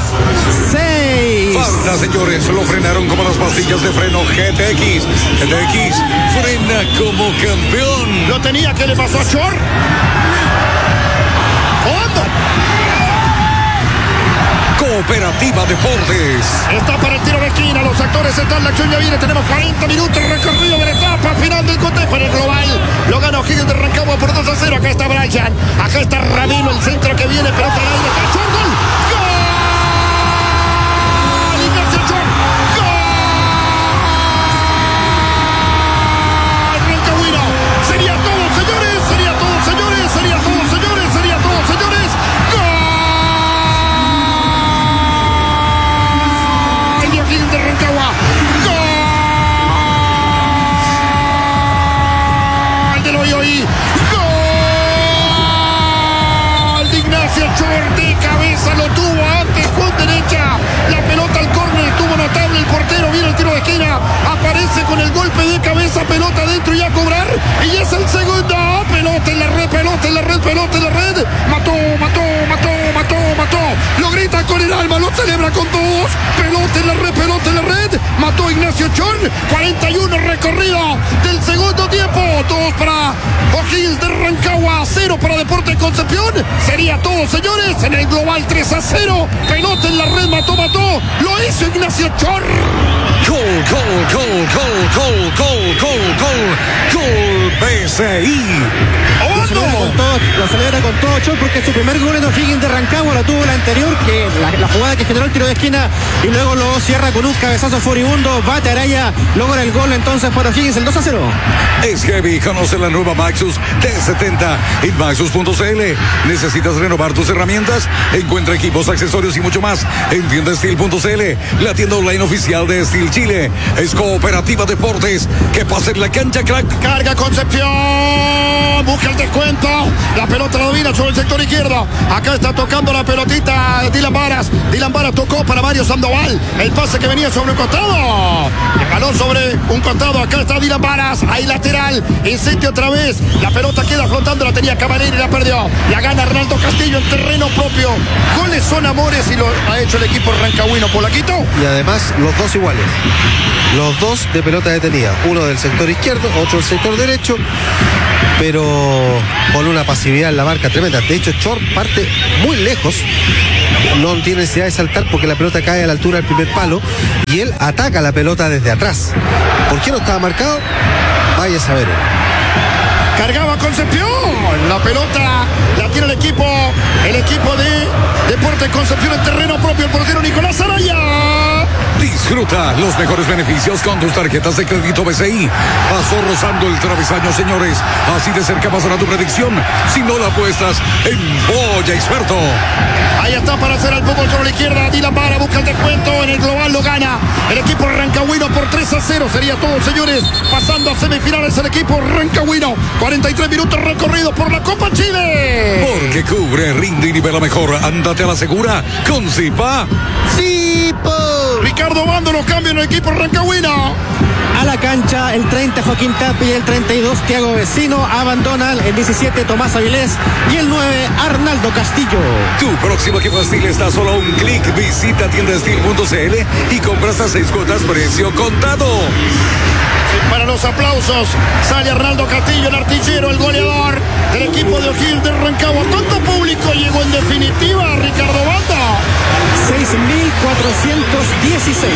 6. Falta, señores, lo frenaron como las pastillas de freno GTX. GTX frena como campeón. Lo tenía, ¿qué le pasó a Chor? ¿Cuándo? Cooperativa Deportes. Está para el tiro de esquina, los actores están, la acción ya viene, tenemos 40 minutos recorrido de la etapa final del cotejo en el global. Lo gana O'Higgins de Rancagua por 2-0. Acá está Brian, acá está Ramiro, el centro que viene, pelota al aire, cachó el gol. ¡Gol! Ignacio Chor. ¡Gol! Rancagüino. Sería todo, señores, sería todo, señores, sería todo, señores, sería todo, señores. ¡Gol! De O'Higgins de Rancagua. ¡Gol! Del hoy. ¡Gol! De Ignacio Chor, de cabeza lo tuvo antes con derecha. La pelota al córner, estuvo notable el portero, viene el tiro de esquina, aparece con el golpe de cabeza, pelota adentro y a cobrar, y es el segundo. Pelota en la red, pelota en la red, pelota en la red. Mató. Lo grita con el alma, lo celebra con todos. Pelota en la red. Mató Ignacio Chon. 41 recorrido del segundo tiempo. 2 para O'Higgins de Rancagua, 0 para Deportes Concepción. Sería todo, señores, en el global 3-0. Pelota en la red, mató. Lo hizo Ignacio Chon. Gol PSI. Lo celebra con todo show porque su primer gol en O'Higgins de Rancagua lo tuvo la anterior, que la jugada que generó el tiro de esquina, y luego lo cierra con un cabezazo furibundo. Bate Araya, logra el gol entonces para O'Higgins, el 2-0. Es heavy, conoce la nueva Maxus T70 en Maxus.cl. ¿Necesitas renovar tus herramientas? Encuentra equipos, accesorios y mucho más en tiendasteel.cl, la tienda online oficial de Steel Chile. Es Cooperativa Deportes. Que pase en la cancha, crack. Carga Concepción, busca el descuento, la pelota la domina sobre el sector izquierdo. Acá está tocando la pelotita Dylan Varas tocó para Mario Sandoval, el pase que venía sobre un costado, el balón sobre un costado. Acá está Dylan Varas, ahí lateral, insiste otra vez, la pelota queda flotando, la tenía Cavalieri y la perdió, la gana Arnaldo Castillo en terreno propio. Goles son amores y lo ha hecho el equipo rancagüino. Polaquito, y además los dos iguales, los dos de pelota detenida, uno del sector izquierdo, otro del sector derecho, pero con una pasividad en la marca tremenda. De hecho, Chor parte muy lejos, no tiene necesidad de saltar porque la pelota cae a la altura del primer palo y él ataca la pelota desde atrás. ¿Por qué no estaba marcado? Vaya a saber. cargaba Concepción, la pelota la tiene el equipo de Deportes Concepción en terreno propio, el portero Nicolás Araya. Disfruta los mejores beneficios con tus tarjetas de crédito BCI. Pasó rozando el travesaño, señores. Así de cerca pasará tu predicción si no la apuestas en Boya Experto. Ahí está para hacer al fútbol sobre la izquierda. Dylan Vara busca el descuento. En el global lo gana el equipo rancagüino por 3-0. Sería todo, señores. Pasando a semifinales el equipo rancagüino. 43 minutos recorridos por la Copa Chile. Porque cubre, rinde y nivela mejor. Ándate a la segura con Zipa. ¡Zipo! Ricardo Bando lo cambia en el equipo rancagüino. A la cancha el 30 Joaquín Tapia y el 32 Thiago Vecino. Abandonan el 17 Tomás Avilés y el 9 Arnaldo Castillo. Tu próximo equipo Steel está solo a un clic. Visita tiendasteel.cl y compra hasta 6 cuotas precio contado. Para los aplausos sale Arnaldo Castillo, el artillero, el goleador del equipo de O'Higgins de Rancagua. ¿Cuánto público llegó en definitiva, Ricardo Banda? 6.416.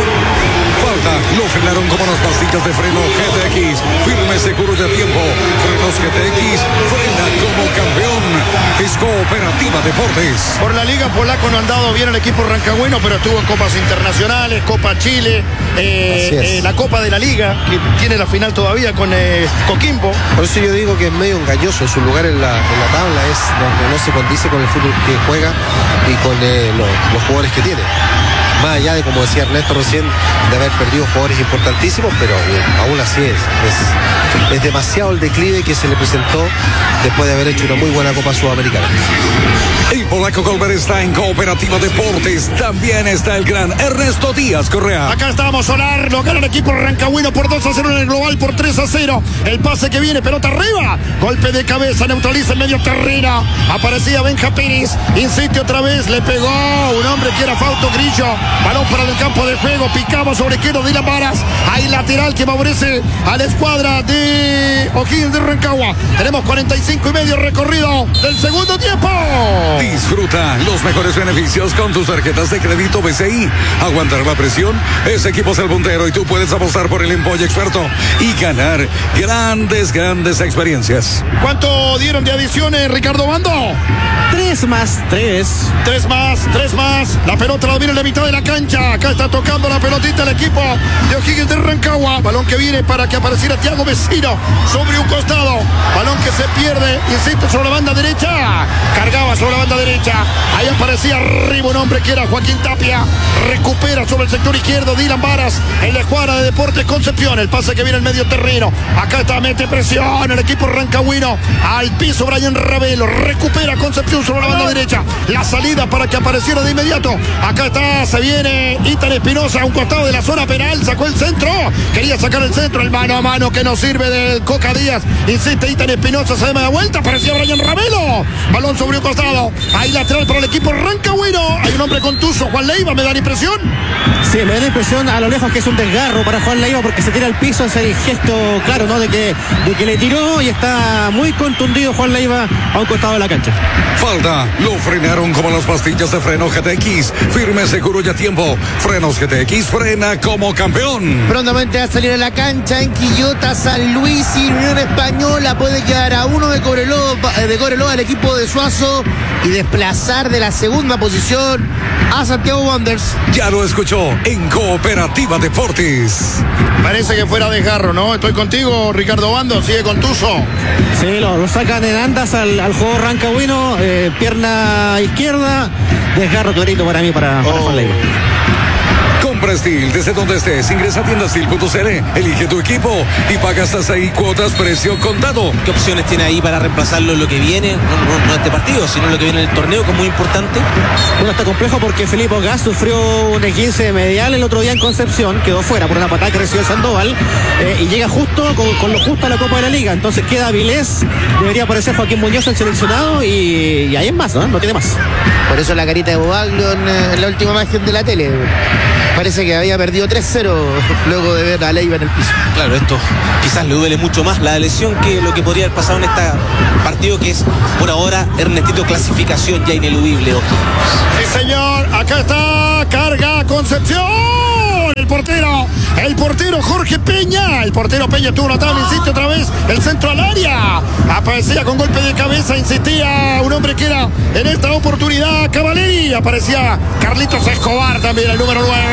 Falta, lo frenaron como las pastillas de freno GTX. Firme, seguro y a tiempo. Frenos GTX, frena como campeón. Es Cooperativa Deportes. Por la Liga Polaco no ha andado bien el equipo rancagüino, pero estuvo en copas internacionales, Copa Chile, la Copa de la Liga, que tiene la final todavía con Coquimbo. Por eso yo digo que es medio engañoso. Su lugar en la tabla es donde no se condice con el fútbol que juega y con los jugadores que tiene. Más allá de, como decía Ernesto recién, de haber perdido jugadores importantísimos, pero aún así es demasiado el declive que se le presentó después de haber hecho una muy buena Copa Sudamericana. El polaco Colbert está en Cooperativa Deportes. También está el gran Ernesto Díaz Correa. Acá estábamos, Solar, lo gana el equipo rancagüino por 2-0 en el global, por 3-0. El pase que viene, pelota arriba, golpe de cabeza, neutraliza en medio terreno. Aparecía Benja Pérez, insiste otra vez, le pegó un hombre que era Fausto Grillo. Balón para el campo de juego, picamos sobre izquierdo Dylan Varas. Hay lateral que favorece a la escuadra de O'Higgins de Rancagua. Tenemos 45 y medio recorrido del segundo tiempo. Disfruta los mejores beneficios con tus tarjetas de crédito BCI. Aguantar la presión, ese equipo es el puntero y tú puedes apostar por el Empolla Experto y ganar grandes experiencias. ¿Cuánto dieron de adiciones, Ricardo Bando? 3 más 3. 3 más. La pelota la domina en la mitad de la cancha. Acá está tocando la pelotita el equipo de O'Higgins de Rancagua. Balón que viene para que apareciera Thiago Vecino sobre un costado. Balón que se pierde, insiste, sobre la banda derecha. Cargaba sobre la banda derecha. Ahí aparecía arriba un hombre que era Joaquín Tapia. Recupera sobre el sector izquierdo Dylan Varas en la escuadra de Deportes Concepción. El pase que viene en medio terreno. Acá está, mete presión el equipo rancagüino. Al piso Brian Ravelo. Recupera Concepción sobre la banda derecha. La salida para que apareciera de inmediato. Acá está, se viene Ethan Espinosa a un costado de la zona penal. Sacó el centro. Quería sacar el centro. El mano a mano que no sirve del Coca Díaz. Insiste Ethan Espinosa. Se da vuelta. Aparecía Brian Ravelo. Balón sobre un costado. Hay lateral para el equipo rancagüino. Hay un hombre contuso. Juan Leiva, ¿me da la impresión? Sí, me da la impresión a lo lejos que es un desgarro para Juan Leiva porque se tira al piso. Es el gesto claro, ¿no? De que le tiró y está muy contundido Juan Leiva a un costado de la cancha. Falta, lo frenaron como las pastillas de freno GTX. Firme, seguro y a a tiempo. Frenos GTX, frena como campeón. Prontamente va a salir a la cancha en Quillota, San Luis y Unión Española. Puede quedar a uno de Cobreloa el equipo de Suazo y desplazar de la segunda posición a Santiago Wanderers. Ya lo escuchó en Cooperativa Deportes. Parece que fuera de jarro, ¿no? Estoy contigo, Ricardo Bando, sigue con Tuzo. Sí, lo sacan en andas al juego rancagüino, pierna izquierda, desgarro clarito para mí, para Juan Leiva. Compra Steel desde donde estés. Ingresa a tiendasteel.cl, elige tu equipo y paga hasta 6 cuotas precio contado. ¿Qué opciones tiene ahí para reemplazarlo en lo que viene? No este partido, sino lo que viene en el torneo, que es muy importante. Bueno, está complejo porque Felipe Gas sufrió un esguince medial el otro día en Concepción, quedó fuera por una patada que recibió Sandoval, y llega justo con lo justo a la Copa de la Liga. Entonces queda Vilés, debería aparecer Joaquín Muñoz el seleccionado y ahí es más, ¿no? No tiene más. Por eso la carita de Bobaglio en la última imagen de la tele. Parece que había perdido 3-0 luego de ver a Leiva en el piso. Claro, esto quizás le duele mucho más la lesión que lo que podría haber pasado en este partido, que es por ahora, Ernestito, clasificación ya ineludible. Sí, señor, acá está, carga Concepción. El portero Jorge Peña. El portero Peña estuvo notable, insiste otra vez, el centro al área. Aparecía con golpe de cabeza, insistía un hombre que era en esta oportunidad Cavalieri. Aparecía Carlitos Escobar también, el número 9.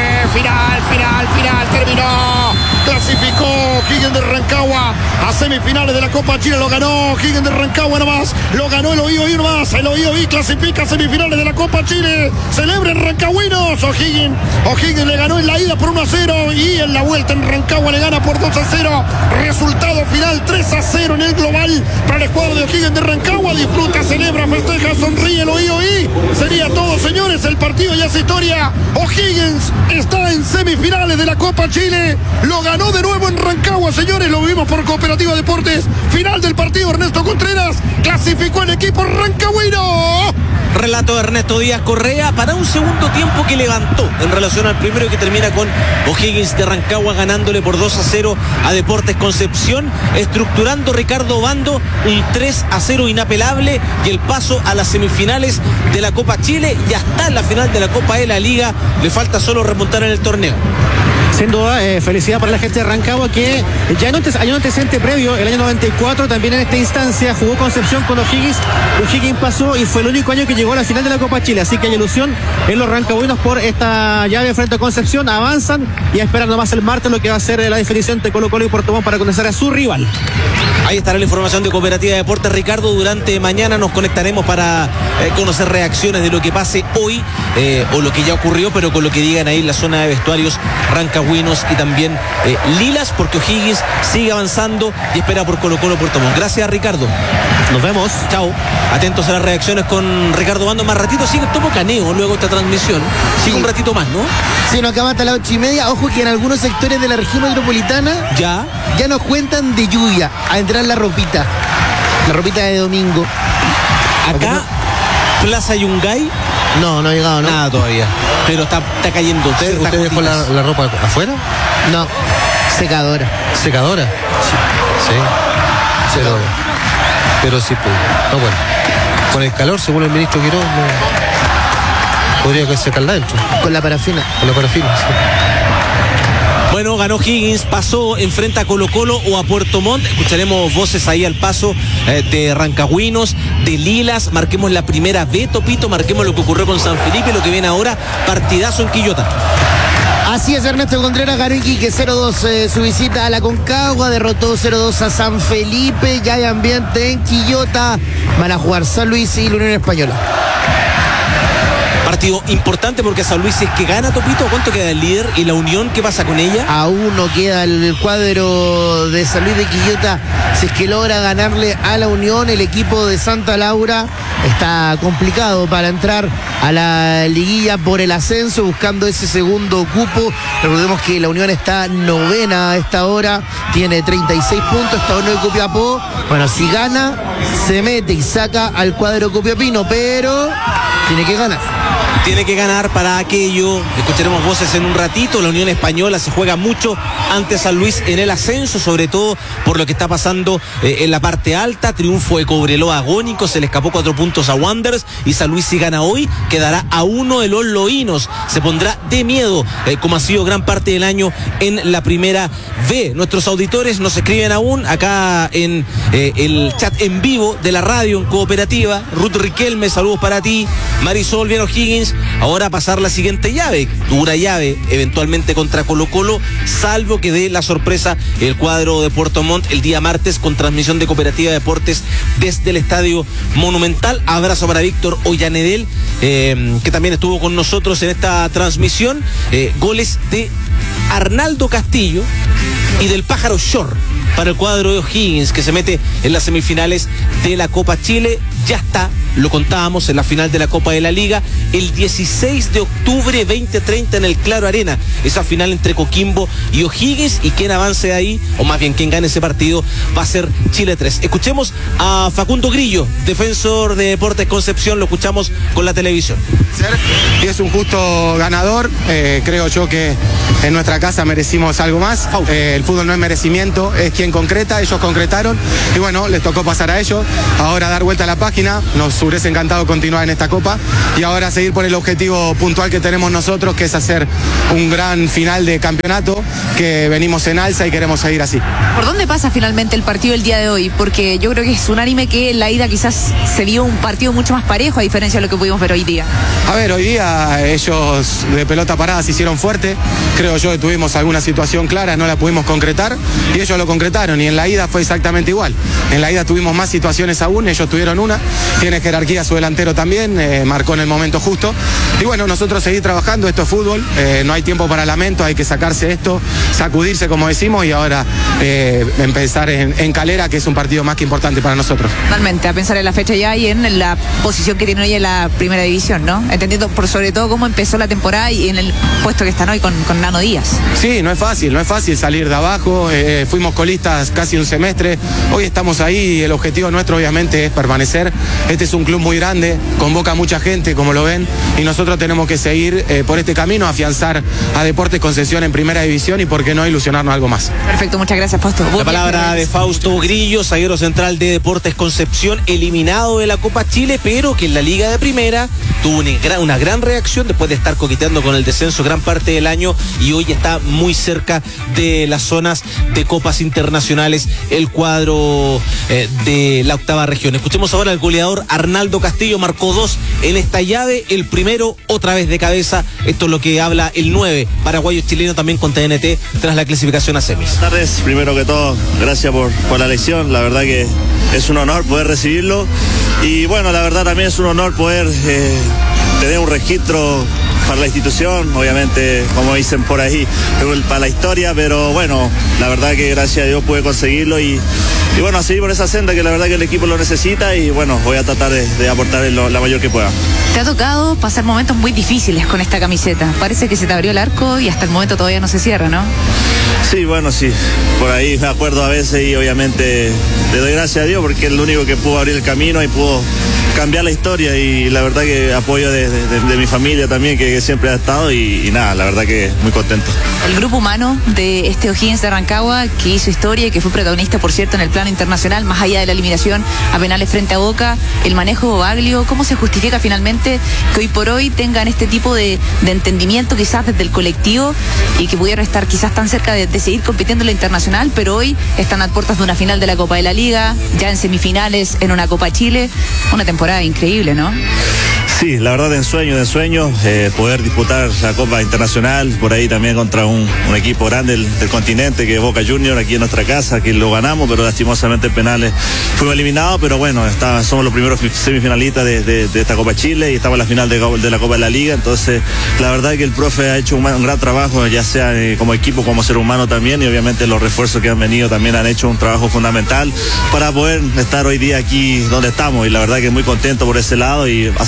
Final, terminó. Clasificó O'Higgins de Rancagua a semifinales de la Copa Chile. Lo ganó O'Higgins de Rancagua nomás. Lo ganó el OI nomás. El OI clasifica a semifinales de la Copa Chile. Celebren rancagüinos. O'Higgins le ganó en la ida por 1-0 y en la vuelta en Rancagua le gana por 2-0. Resultado final 3-0 en el global para el cuadro de O'Higgins de Rancagua. Disfruta, celebra, festeja, sonríe el OI. Sería todo, señores. El partido ya es historia. O'Higgins está en semifinales de la Copa Chile. Lo ganó de nuevo en Rancagua, señores. Lo vimos por Cooperativa Deportes. Final del partido, Ernesto Contreras clasificó el equipo rancagüino. Relato de Ernesto Díaz Correa para un segundo tiempo que levantó en relación al primero, y que termina con O'Higgins de Rancagua ganándole por 2-0 a Deportes Concepción, estructurando Ricardo Bando un 3-0 inapelable y el paso a las semifinales de la Copa Chile. Ya está en la final de la Copa de la Liga, le falta solo remontar en el torneo. Sin duda, felicidad para la gente de Rancagua, que ya hay un antecedente previo. El año 94 también en esta instancia jugó Concepción con O'Higgins. O'Higgins pasó y fue el único año que llegó a la final de la Copa Chile, así que hay ilusión en los rancagüinos por esta llave frente a Concepción. Avanzan y esperan nomás el martes lo que va a ser la definición entre Colo-Colo y Puerto Montt para conocer a su rival. Ahí estará la información de Cooperativa de Deportes, Ricardo. Durante mañana nos conectaremos para conocer reacciones de lo que pase hoy, o lo que ya ocurrió, pero con lo que digan ahí en la zona de vestuarios rancagüinos y también lilas, porque O'Higgins sigue avanzando y espera por Colo-Colo Puerto Montt. Gracias, Ricardo. Nos vemos. Chao. Atentos a las reacciones con Ricardo Bando. Más ratito sigue Tomo Caneo luego esta transmisión. Sigue un ratito más, ¿no? Sí, nos acaba hasta las 8:30. Ojo que en algunos sectores de la región metropolitana ya nos cuentan de lluvia a entrar la ropita de domingo. Acá, Plaza Yungay. No ha llegado, ¿no? Nada todavía. Pero está cayendo. ¿Usted dejó la ropa afuera? No, secadora. ¿Secadora? Sí. Pero sí, pues. No, bueno. Con el calor, según el ministro Quirós, podría que secarla dentro. Con la parafina. Sí. Bueno, ganó Higgins, pasó, enfrenta a Colo-Colo o a Puerto Montt. Escucharemos voces ahí al paso de rancagüinos, de lilas. Marquemos la primera B, Topito, marquemos lo que ocurrió con San Felipe, lo que viene ahora, partidazo en Quillota. Así es, Ernesto Contreras ganó Iquique 0-2 su visita a la Concagua, derrotó 0-2 a San Felipe. Ya hay ambiente en Quillota, van a jugar San Luis y la Unión Española. Partido importante porque San Luis, si es que gana, Topito, ¿cuánto queda el líder? ¿Y la Unión, qué pasa con ella? Aún no queda el cuadro de San Luis de Quillota. Si es que logra ganarle a la Unión, el equipo de Santa Laura está complicado para entrar a la liguilla por el ascenso, buscando ese segundo cupo. Recordemos que la Unión está novena a esta hora, tiene 36 puntos, está uno de Copiapó. Bueno, si gana, se mete y saca al cuadro copiapino, pero tiene que ganar. tiene que ganar para aquello. Escucharemos voces en un ratito. La Unión Española se juega mucho ante San Luis en el ascenso, sobre todo por lo que está pasando en la parte alta. Triunfo de Cobreloa agónico, se le escapó 4 puntos a Wanderers, y San Luis, si gana hoy, quedará a 1 de los loínos. Se pondrá de miedo, como ha sido gran parte del año en la primera B. Nuestros auditores nos escriben aún acá en el chat en vivo de la radio en Cooperativa. Ruth Riquelme, saludos para ti. Marisol Viano Higgins, ahora a pasar la siguiente llave, dura llave, eventualmente contra Colo-Colo, salvo que dé la sorpresa el cuadro de Puerto Montt el día martes con transmisión de Cooperativa Deportes desde el Estadio Monumental. Abrazo para Víctor Ollanedel, que también estuvo con nosotros en esta transmisión. Goles de Arnaldo Castillo y del Pájaro Shore para el cuadro de O'Higgins, que se mete en las semifinales de la Copa Chile. Ya está, lo contábamos, en la final de la Copa de la Liga el 16 de octubre 2030 en el Claro Arena, esa final entre Coquimbo y O'Higgins, y quien avance de ahí, o más bien quien gane ese partido, va a ser Chile 3. Escuchemos a Facundo Grillo, defensor de Deportes Concepción, lo escuchamos con la televisión. Y es un justo ganador, creo yo que en nuestra casa merecimos algo más. El fútbol no es merecimiento, es quien concreta, ellos concretaron y bueno, les tocó pasar a ellos. Ahora dar vuelta a la página, nos hubiese encantado continuar en esta Copa y ahora seguir por el objetivo puntual que tenemos nosotros, que es hacer un gran final de campeonato, que venimos en alza y queremos seguir así. ¿Por dónde pasa finalmente el partido el día de hoy? Porque yo creo que es unánime que en la ida quizás se vio un partido mucho más parejo a diferencia de lo que pudimos ver hoy día. A ver, hoy día ellos de pelota parada se hicieron fuerte, creo yo que tuvimos alguna situación clara, no la pudimos concretar y ellos lo concretaron, y en la ida fue exactamente igual. En la ida tuvimos más situaciones aún, ellos tuvieron una, tiene jerarquía su delantero también, marcó en el momento justo y bueno, nosotros seguir trabajando, esto es fútbol, no hay tiempo para lamento, hay que sacarse esto, sacudirse como decimos y ahora empezar en Calera, que es un partido más que importante para nosotros. Totalmente, a pensar en la fecha ya y en la posición que tiene hoy en la primera división, ¿no? Entendiendo por sobre todo cómo empezó la temporada y en el puesto que están hoy con Nano Díaz. Sí, no es fácil salir de abajo, fuimos colistas casi un semestre, hoy estamos ahí y el objetivo nuestro obviamente es permanecer. Este es un club muy grande, convoca a mucha gente, como lo ven, y nosotros tenemos que seguir por este camino, afianzar a Deportes Concepción en primera división y por qué no ilusionarnos algo más. Perfecto, muchas gracias, Fausto. La palabra de Fausto Grillo, zaguero central de Deportes Concepción, eliminado de la Copa Chile, pero que en la Liga de Primera tuvo una gran reacción después de estar coqueteando con el descenso gran parte del año y hoy está muy cerca de las zonas de copas internacionales el cuadro de la octava región. Escuchemos ahora al goleador Arnaldo Castillo, marcó 2 en esta llave, el primero otra vez de cabeza. Esto es lo que habla el 9 paraguayo chileno, también con TNT tras la clasificación a semis. Buenas tardes, primero que todo, gracias por la elección, la verdad que es un honor poder recibirlo y bueno, la verdad también es un honor poder tener un registro para la institución, obviamente, como dicen por ahí, para la historia, pero bueno, la verdad que gracias a Dios pude conseguirlo y bueno, a seguir por esa senda que la verdad que el equipo lo necesita y bueno, voy a tratar de aportar la mayor que pueda. Te ha tocado pasar momentos muy difíciles con esta camiseta, parece que se te abrió el arco y hasta el momento todavía no se cierra, ¿no? Sí, bueno, sí, por ahí me acuerdo a veces y obviamente le doy gracias a Dios porque es el único que pudo abrir el camino y pudo cambiar la historia y la verdad que apoyo de mi familia también que siempre ha estado y nada, la verdad que muy contento. El grupo humano de este O'Higgins de Rancagua que hizo historia y que fue protagonista, por cierto, en el plano internacional, más allá de la eliminación a penales frente a Boca, el manejo Baglio, ¿cómo se justifica finalmente que hoy por hoy tengan este tipo de entendimiento quizás desde el colectivo y que pudieran estar quizás tan cerca de seguir compitiendo en la internacional, pero hoy están a puertas de una final de la Copa de la Liga, ya en semifinales en una Copa Chile, una temporada increíble, ¿no? Sí, la verdad de ensueño, poder disputar la Copa Internacional, por ahí también contra un equipo grande del continente que es Boca Juniors, aquí en nuestra casa, que lo ganamos, pero lastimosamente en penales fuimos eliminados, pero bueno, somos los primeros semifinalistas de esta Copa Chile y estamos en la final de la Copa de la Liga, entonces la verdad que el profe ha hecho un gran trabajo, ya sea como equipo, como ser humano también, y obviamente los refuerzos que han venido también han hecho un trabajo fundamental para poder estar hoy día aquí donde estamos, y la verdad que muy contento por ese lado y a seguir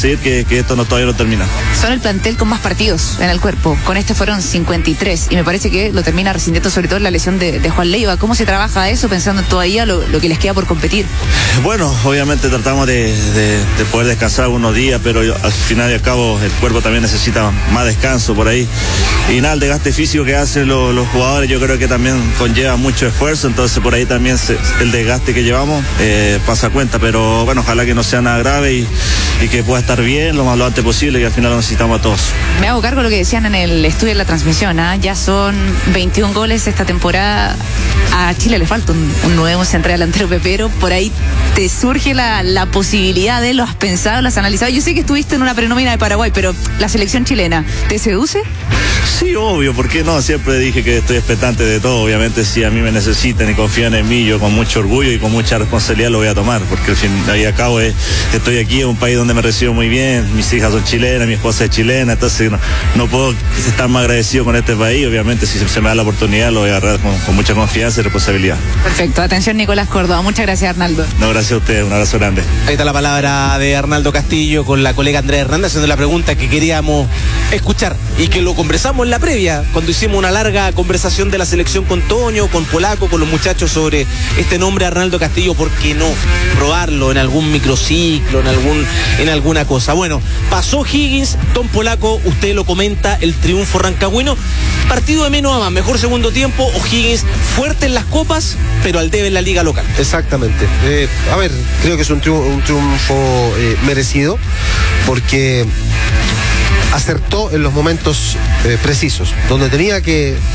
seguir, que esto todavía no termina. Son el plantel con más partidos en el cuerpo. Con este fueron 53 y me parece que lo termina resintiendo sobre todo la lesión de Juan Leiva. ¿Cómo se trabaja eso pensando todavía lo que les queda por competir? Bueno, obviamente tratamos de poder descansar unos días, pero al final y al cabo el cuerpo también necesita más descanso por ahí. Y nada, el desgaste físico que hacen los jugadores yo creo que también conlleva mucho esfuerzo, entonces por ahí también el desgaste que llevamos pasa cuenta, pero bueno, ojalá que no sea nada grave y que pueda estar bien lo más lo antes posible, que al final lo necesitamos a todos. Me hago cargo de lo que decían en el estudio de la transmisión, ya son 21 goles esta temporada. A Chile le falta un nuevo central delantero pepero. Por ahí te surge la posibilidad de lo has pensado, lo has analizado. Yo sé que estuviste en una prenómina de Paraguay, pero la selección chilena, ¿te seduce? Sí, obvio, ¿por qué no? Siempre dije que estoy expectante de todo. Obviamente, si a mí me necesitan y confían en mí, yo con mucho orgullo y con mucha responsabilidad lo voy a tomar, porque al fin y al cabo estoy aquí en un país donde me recibo muy bien, mis hijas son chilenas, mi esposa es chilena, entonces no puedo estar más agradecido con este país. Obviamente, si se me da la oportunidad, lo voy a agarrar con mucha confianza y responsabilidad. Perfecto, atención Nicolás Córdoba, muchas gracias Arnaldo. No, gracias a ustedes, un abrazo grande. Ahí está la palabra de Arnaldo Castillo con la colega Andrea Hernández haciendo la pregunta que queríamos escuchar y que lo conversamos en la previa, cuando hicimos una larga conversación de la selección con Toño, con Polaco, con los muchachos sobre este nombre Arnaldo Castillo, ¿por qué no probarlo en algún microciclo, en alguna cosa? Bueno, pasó Higgins, Tom Polaco, usted lo comenta, el triunfo rancagüino, partido de menos a más, mejor segundo tiempo, O'Higgins fuerte en las copas, pero al debe en la liga local. Exactamente. A ver, creo que es un triunfo merecido, porque acertó en los momentos precisos, donde tenía que